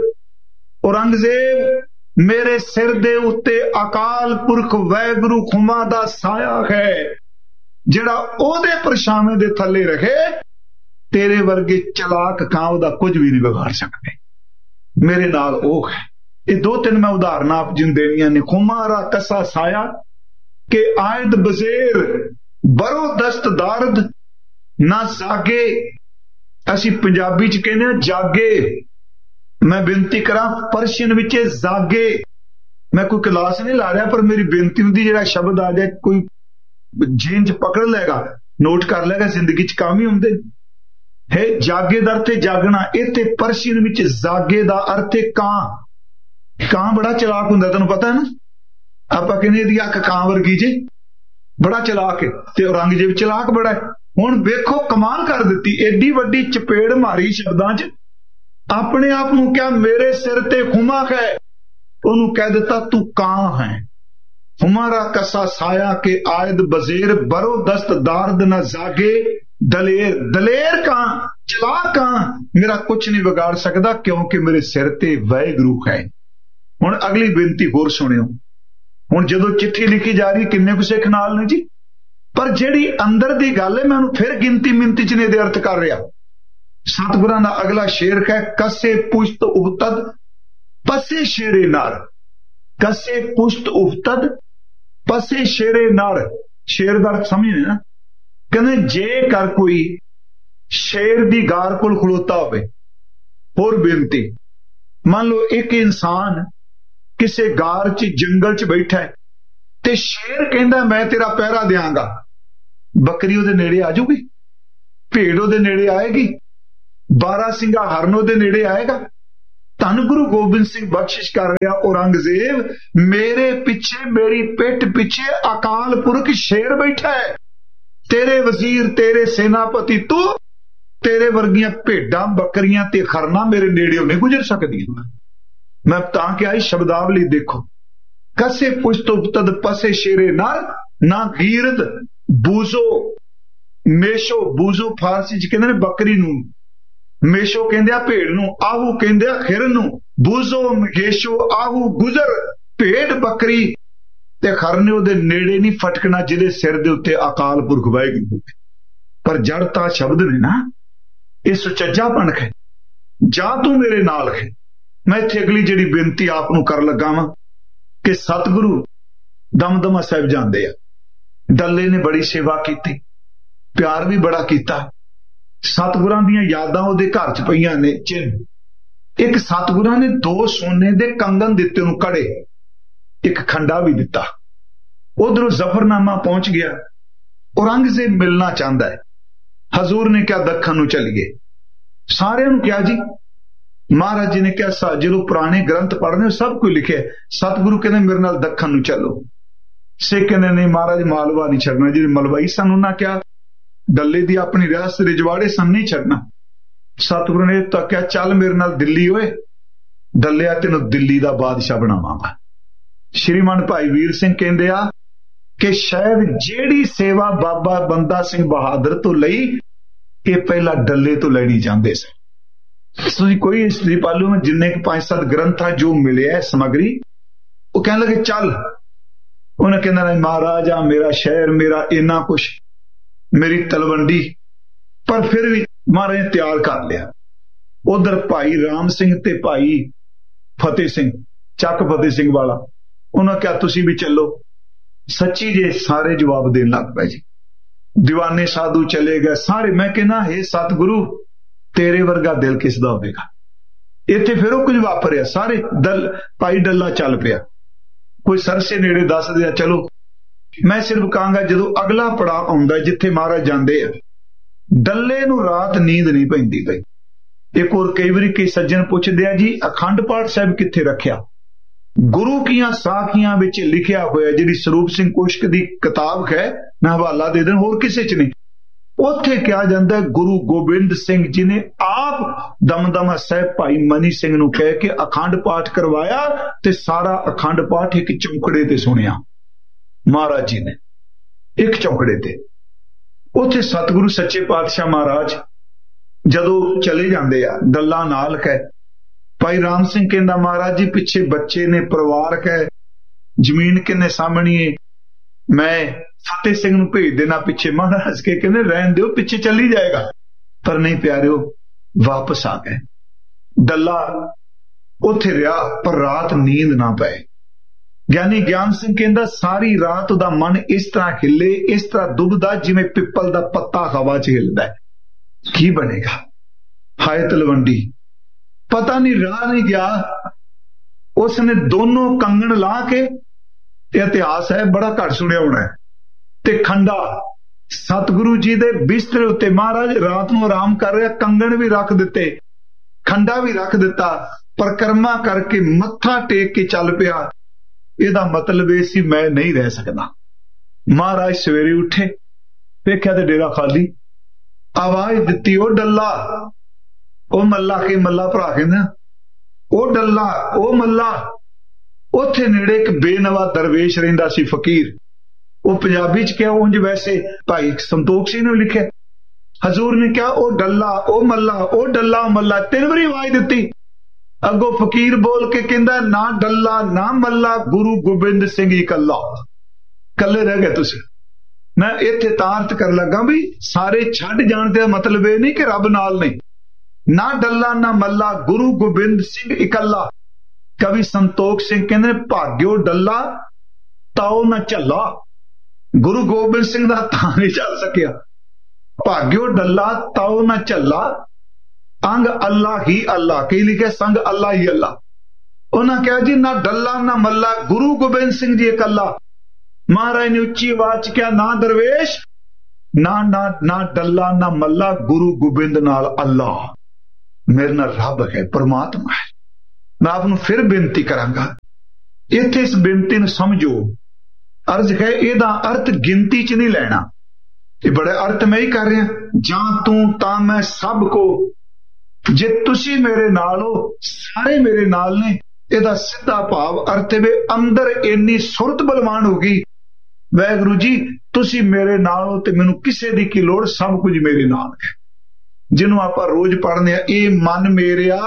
औरंगजेब मेरे सिर दे उत्ते अकाल पुरख वाहिगुरू खुमा दा साया है, जिहड़ा ओदे परछावें दे थल्ले रखे, तेरे वर्गे चलाक कां दा कुछ भी नहीं बिगाड़ सकते। मेरे नाल ओ है। ये दो तीन मैं उदाहरण आप जिन देनियां ने। खुमारा कसा साया के आयद बजेर, बरो दस्त दारद ना जागे। असी पंजाबी च कहने जागे, मैं बेनती करा परशियन विच जागे। मैं कोई क्लास नहीं ला रहा, पर मेरी बेनती हुंदी जिहड़ा शब्द आ जाए कोई जेन च पकड़ लेगा, नोट कर लेगा, जिंदगी च काम ही हुंदे है। जागे दा अर्थ जागना, इत्थे परशियन विच जागे दा अर्थ कां। कां बड़ा चलाक हुंदा, तैनूं पता है ना। आपां कहने दी अख कां वर्गी जे, बड़ा चलाक है, ते औरंगजेब चलाक बड़ा है। हुण वेखो कमाल कर दित्ती, एडी वड्डी चपेड़ मारी शब्दां च। अपने आप नूं क्या मेरे सिर ते खुमा है, ओनू कह दिता तू कां है। हमारा कसा साया के आयद बजेर, बरो दस्त दारद न जागे दलेर। दलेर कां, चला कां, मेरा कुछ नहीं बिगाड़ सकता, क्योंकि मेरे सिर ते वाहिगुरू है। हुण अगली बेनती होर सुनियो। हुण जदों चिट्ठी लिखी जा रही, किन्ने कुछ सिख नाल ने जी, पर जिहड़ी अंदर दी गल है, मैं उहनूं फिर गिनती मिनती च नहीं दे अर्थ कर रहा। सतगुरां दा अगला शेर है, कसे पुश्त उबतद पसे शेरे नर। कसे पुश्त उबतद पसे शेरे नर। शेर दा अर्थ समझने ना, कहने जे कर कोई शेर दी गार कोल खलोता होवे। होर बेनती, मान लो एक इंसान किसे गार च जंगल च बैठा है, ते शेर कहंदा मैं तेरा पहरा देंगा। बकरी उहदे नेड़े आ जाऊगी, भेड़ उहदे नेड़े आएगी, बारह सिंगा हरन उहदे नेड़े आएगा। धन गुरु गोबिंद सिंह बख्शिश कर रहा औरंगजेब, मेरे पीछे मेरी पिठ पीछे अकाल पुरख शेर बैठा है, तेरे वजीर तेरे सेनापति तू, तेरे वर्गियां भेडां बकरियां ते खरना मेरे नेड़े नहीं गुजर सकदी। मैं तां क्या ही शब्दावली देखो, कसे पुष्ट उपतद पसे शेरे नर ना गीरद बूजो मेशो। बूजो फारसी च कहंदे ने बकरी नूं, मेशो कहंदे आ भेड़ नूं, आहू कहंदे आ खिर नूं। बूजो मेशो आहू गुजर, भेड़ बकरी ते खर ने उहदे नेड़े नहीं फटकना जिहदे सिर दे उत्ते अकाल पुरख वाहिगुरू होवे। पर जड़ता शब्द ने ना, ये सुचज्जापन है, जा तू मेरे नाल है। मैं इत्थे अगली जिहड़ी बेनती आप नूं कर लगा वां कि सतगुरु दमदमा साहिब जांदे आ, डल्ले ने बड़ी सेवा की, प्यार भी बड़ा किया, सतगुरां दीयां यादां उहदे घर च पईयां ने चिन्ह। एक सतगुरां ने दो सोने दे कंगन दिते उहनूं कड़े, एक खंडा भी दिता। उधरों जफरनामा पहुंच गया, औरंगजेब मिलना चाहता है। हजूर ने क्या दखन नूं चलीए, सारियां नूं क्या जी, महाराज जी ने क्या जो पुराने ग्रंथ पढ़ने सब कुछ लिखे। सतगुरु कहने मेरे नाल दखन नूं चलो, सिख कहने नहीं महाराज मालवा नहीं छड़ना, जी मलवाई सन उन्हें क्या डल्ले दी अपनी रियासत रिजवाड़े सन नहीं छड़ना। सतगुरु ने तो क्या चल मेरे नाल दिल्ली होए, डल्लिया तेनों दिल्ली दा बादशाह बनावांगा। श्रीमान भाई वीर सिंह कहंदे आ कि शायद जेड़ी सेवा बाबा बंदा सिंह बहादुर तो लई, ये पहला डल्ले तो लेनी चाहते सन। तुसीं कोई हिस्ट्री पालो में जिन्ने पांच सत्त ग्रंथ जो मिले है समग्री, वो कहने लगे चल। उन्हें कहना नहीं महाराज आ मेरा शहर, मेरा इन्ना कुछ, मेरी तलवंडी, पर फिर भी महाराज ने तैयार कर लिया। उधर भाई राम सिंह ते भाई फतेह सिंह, चक फतेह सिंह वाला, उन्होंने क्या तुसी भी चलो। सच्ची जे सारे जवाब देने लग पे जी, दीवाने साधु चले गए सारे। मैं कहना हे सतगुरु तेरे वर्गा दिल किसदा होवेगा। इत्थे फिर वो कुछ वापरिया, सारे दल भाई डल्ला चल पिया, कोई सरसे नेड़े दस दिया चलो। मैं सिर्फ कहांगा जो अगला पड़ाव आउंदा जिथे महाराज जांदे आ, डल्ले नूं रात नींद नहीं पैंदी पई। एक और कई बारी कई सज्जन पुछदे आ जी अखंड पाठ साहिब किथे रखिया। गुरु कियां साखियां विच लिखिया होया, जिहड़ी स्वरूप सिंह कुश्क दी किताब है, मैं हवाला दे दें, होर किसे च नहीं। उत्थे क्या जांदा है गुरु गोबिंद सिंह जी ने आप दमदमा साहिब भाई मनी सिंह नूं कह के अखंड पाठ करवाया, ते सारा अखंड पाठ एक चौंकड़े ते सुनिया महाराज जी ने, एक चौंकड़े ते। उत्थे सतगुरु सच्चे पातशाह महाराज जदों चले जांदे आ, डल्ला नाल है। भाई राम सिंह कहंदा महाराज जी पिछे बच्चे ने, परिवार है, जमीन किन्ने सामणी है, मैं फतेह सिंह नूं भेज देना पिछे। महाराज के कहने रहन दिओ, पिछे चली जाएगा। पर नहीं प्यारिओ, वापस आ गए। डल्ला उत्थे रहा, पर रात नींद ना पए। ज्ञानी ज्ञान सिंह कहंदा सारी रात उहदा मन इस तरह हिले, इस तरह दुबदा जिवें पिपल दा पत्ता हवा च हिलदा है। की बनेगा? हाय तलवंडी, पता नहीं राह नहीं गया। उसने दोनों कंगन ला के, इतिहास है बड़ा घट सुनिया होना है, ते खंडा सतगुरु जी दे बिस्तरे उत्ते महाराज रात नूं आराम कर रहे, कंगन भी रख दिते, खंडा भी रख दिता, परिक्रमा करके मत्था टेक के चल पिया। इहदा मतलब ये सी मैं नहीं रह सकदा। महाराज सवेरे उठे, वेख्या ते डेरा खाली। आवाज दिती ओ डल्ला, ओ मल्ला के मल्ला भरा कहंदा ओ डल्ला ओ मल्ला। उत्थे नेड़े एक बेनवा दरवेश रहिंदा सी फकीर, वो पंजाबी च क्या उंज वैसे भाई संतोख सिंह ने लिखे। हजूर ने क्या ओ डल्ला ओ मल्ला ओ डल्ला मल्ला तीन बारी आवाज दिती। अगो फकीर बोल के कहंदा ना डल्ला ना मल्ला, गुरु गोबिंद सिंह ही कल्ला। कल्ले रह गए तुसी। मैं इत्थे तारत कर लगा भी सारे छड्ड जाण दा मतलब ये नहीं कि रब नाल नहीं। ना डल्ला ना मल्ला, गुरु गोबिंद सिंह इकल्ला। कवि संतोख सिंह कहंदे भाग्यो डल्ला ताओ ना झल्ला। गुरु गोबिंद सिंह दा तां नहीं चल सकिया। भाग्यो डल्ला ताओ ना झल्ला, अंग अल्लाह ही अल्लाह। कई लिखे संग अल्लाह ही अल्लाह। उन्हें कहा जी ना डल्ला ना मल्ला, गुरु गोबिंद सिंह जी इकल्ला। महाराज ने उच्ची आवाज च क्या, ना दरवेश ना ना ना डल्ला ना मल्ला, गुरु गोबिंद नाल अल्लाह, मेरे नाल रब है, परमात्मा है। मैं आपनू फिर बेनती करांगा, इत्थे इस बेनती नूं समझो। अर्ज है इहदा अर्थ गिनती च नहीं लेना, ये बड़े अर्थ मैं ही कर रहा। जां तू तां मैं सब को, जे तुसी मेरे नाल हो सारे मेरे नाल ने। इहदा सीधा भाव अर्थ वे अंदर इन्नी सुरत बलवान हो गई, वाहिगुरू जी तुसी मेरे नाल हो ते मैनू किसे दी की लोड़, सब कुछ मेरे नाल है। जिन्हों आपां रोज पढ़ने ए मन मेरिया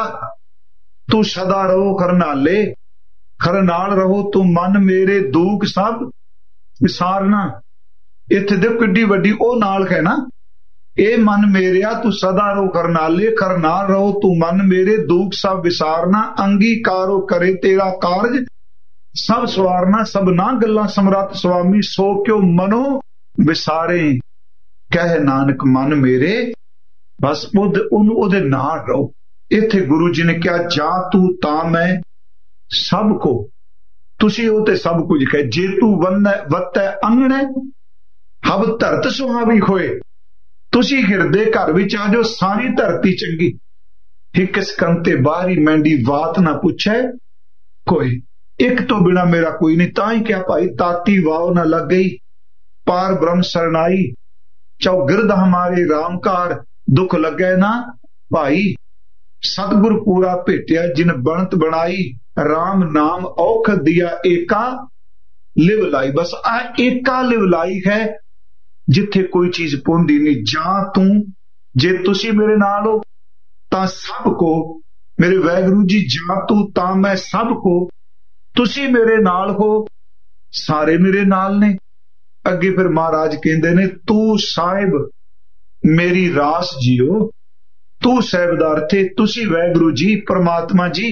तू सदा रहो करनाले, खरनाल रहो तू मन मेरे दुख सब विसारना। इत्थे देखो किड्डी वड्डी ओ नाल है ना, ए मन मेरिया तू सदा रहो करनाले, करनाल रहो तू मन मेरे दुख सब विसारना। अंगीकारो करे तेरा कारज सब सवारना, सब ना गल्लां समरथ स्वामी, सो क्यों मनो विसारे। कह नानक मन मेरे, बस उद उहदे नाल रहो। इत्थे गुरु जी ने क्या, जा तू तां मैं सब को, तुसी ओ ते सब कुछ कहे। जे तू वन्नै वत्तै अंगणे हब धरत सुहावी होए, तुसी हिरदे घर विच आ जाओ सारी धरती चंगी। हिक सकंते बाहरी मैंडी बात ना पूछे कोई, एक तो बिना मेरा कोई नहीं। तां ही क्या भाई, ताती वाव ना लग गई पार ब्रह्म सरनाई, चौगिरद हमारे रामकार दुख लगे ना भाई। सतगुर पूरा भेटिया जिन बनत बनाई, राम नाम औखद दिया एका लिव लाई। बस आ एका लिव लाई है जिथे कोई चीज पहुंदी नहीं। जा तू, जे तुसी मेरे नाल हो तां सब को, मेरे वाहिगुरू जी जा तू तां मैं सब को, तुसी मेरे नाल हो सारे मेरे नाल ने। अगे फिर महाराज कहंदे ने, तू साहिब मेरी रास जियो, तू साहिबदार थे, तुसी वाहिगुरू जी परमात्मा जी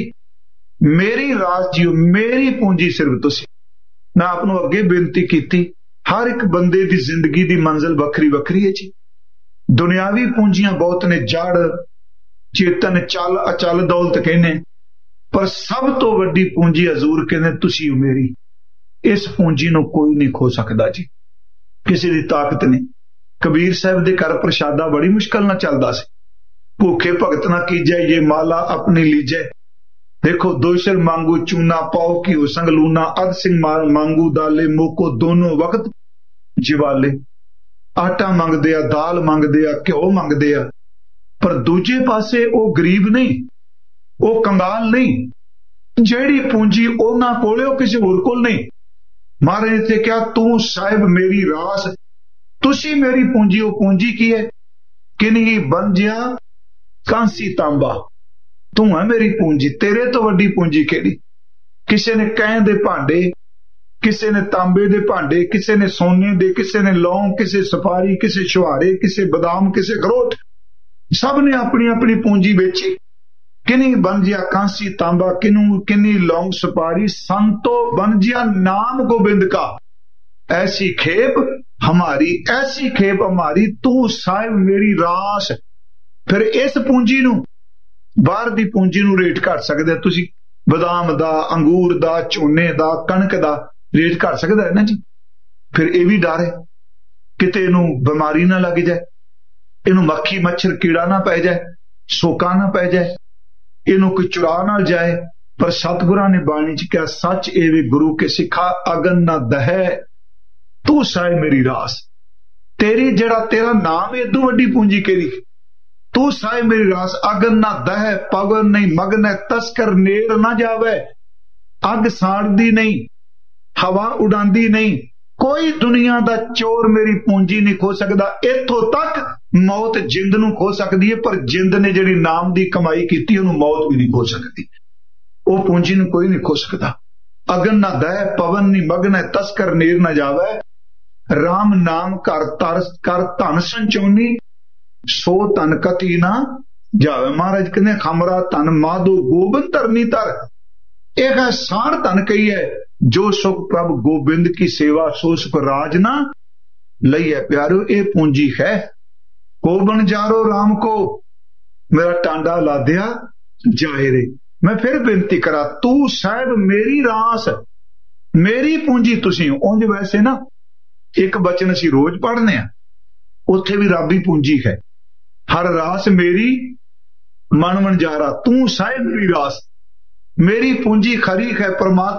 मेरी रास जियो, मेरी पूंजी सिर्फ तुसी। मैं आपनों अगे बेनती की, हर एक बंदे दी जिंदगी दी मंजिल वखरी वखरी है जी। दुनियावी पूंजियां बहुत ने, जड़ चेतन चल अचल दौलत कहने, पर सब तो वड्डी पूंजी हजूर कहने तुसी हो मेरी। इस पूंजी नूं कोई नहीं खो सकदा जी, किसी दी ताकत नहीं। कबीर साहब दे घर प्रशादा बड़ी मुश्किल ना चलदा सी, भूखे भगत ना कीजै ये माला अपनी लीजै। देखो दो सिर मांगू चूना पाओ की हो संग लूना, अध सिंह मांगू दाले मोको दोनों वक्त जिवाले। आटा मंगदे आ, दाल मंगदे आ, घ्यो मंगदे आ, पर दूजे पासे वो गरीब नहीं, वो कंगाल नहीं। जेड़ी पूंजी उन्हां कोले ओ किसी होर कोल नहीं। महाराज ने क्या, तू साहिब मेरी रास, तुसी मेरी पूंजी। वो पूंजी की है, किन्ही बन जिया कांसी तांबा, तू है मेरी पूंजी। तेरे तो वड्डी पूंजी केड़ी? किसी ने कैं दे भांडे, किसी ने तांबे दे भांडे, किसी ने सोने दे, किसी ने लौंग, किसी सुपारी, किसी छुहारे, किसी बादाम, किसी अखरोट, सब ने अपनी अपनी पूंजी बेची। किन्नी बन जिया कांसी तांबा, किनू किन्नी लौंग सुपारी, संतो बन जिया नाम गोबिंद का। ऐसी खेप हमारी, ऐसी खेप हमारी, तू साहिब मेरी रास। फिर इस पूंजी नू, बाहर दी पूंजी नू रेट कर सकदे तुसी, बादाम दा, अंगूर दा, झोने दा, कणक दा रेट कर सकदा है ना जी। फिर यह भी डर है किते इनू बीमारी ना लग जाए, इनू मक्खी मच्छर कीड़ा ना पै जाए, सोका ना पै जाए, इनू कोई चुरा ना जाए। पर सतगुरां ने बाणी च क्या, सच एवे गुरु के सिखा अगन ना दहै, तू साहिब मेरी रास। तेरी जड़ा तेरा नाम है, इदू वड्डी पूंजी केरी। तू साहिब मेरी रास, अगन ना दहै, पवन नहीं मगन है, तस्कर नेर ना जावे, अग साड़दी नहीं, हवा उड़ांदी नहीं, कोई दुनिया दा चोर मेरी पूंजी नहीं खो सकदा। इत्थों तक मौत जिंद नूं खो सकदी है, पर जिंद ने जिहड़ी नाम दी कमाई कीती उहनूं मौत भी नहीं खो सकती। वो पूंजी नूं कोई नहीं खो सकदा। अगन ना दहै, पवन नहीं मगन है, तस्कर नेर ना जावे, राम नाम कर तर कर धन संचोनी, सो तन कति ना जावे। महाराज कहने खमरा धन माधो गोबिंद धरनी तर। एक है सार धन कही है, जो सुख प्रभु गोबिंद की सेवा सो सुख राज ना लई है। प्यारो ये पूंजी है, को बन जारो राम को, मेरा टांडा ला दिया जाए रे। मैं फिर बेनती करा, तू साहिब मेरी रास, ਮੇਰੀ ਪੂੰਜੀ ਤੁਸੀਂ। ਉਂਝ ਵੈਸੇ ਨਾ ਇੱਕ ਬਚਨ ਅਸੀਂ ਰੋਜ਼ ਪੜ੍ਹਨੇ ਆ, ਉੱਥੇ ਵੀ ਰੱਬ ਹੀ ਪੂੰਜੀ ਹੈ। ਹਰ ਰਾਸ ਮੇਰੀ ਮਨ ਵਣਜਾਰਾ, ਤੂੰ ਸਾਹਿਬ ਮੇਰੀ ਰਾਸ। ਮੇਰੀ ਪੂੰਜੀ ਖਰੀ ਹੈ, ਪ੍ਰਮਾਤਮਾ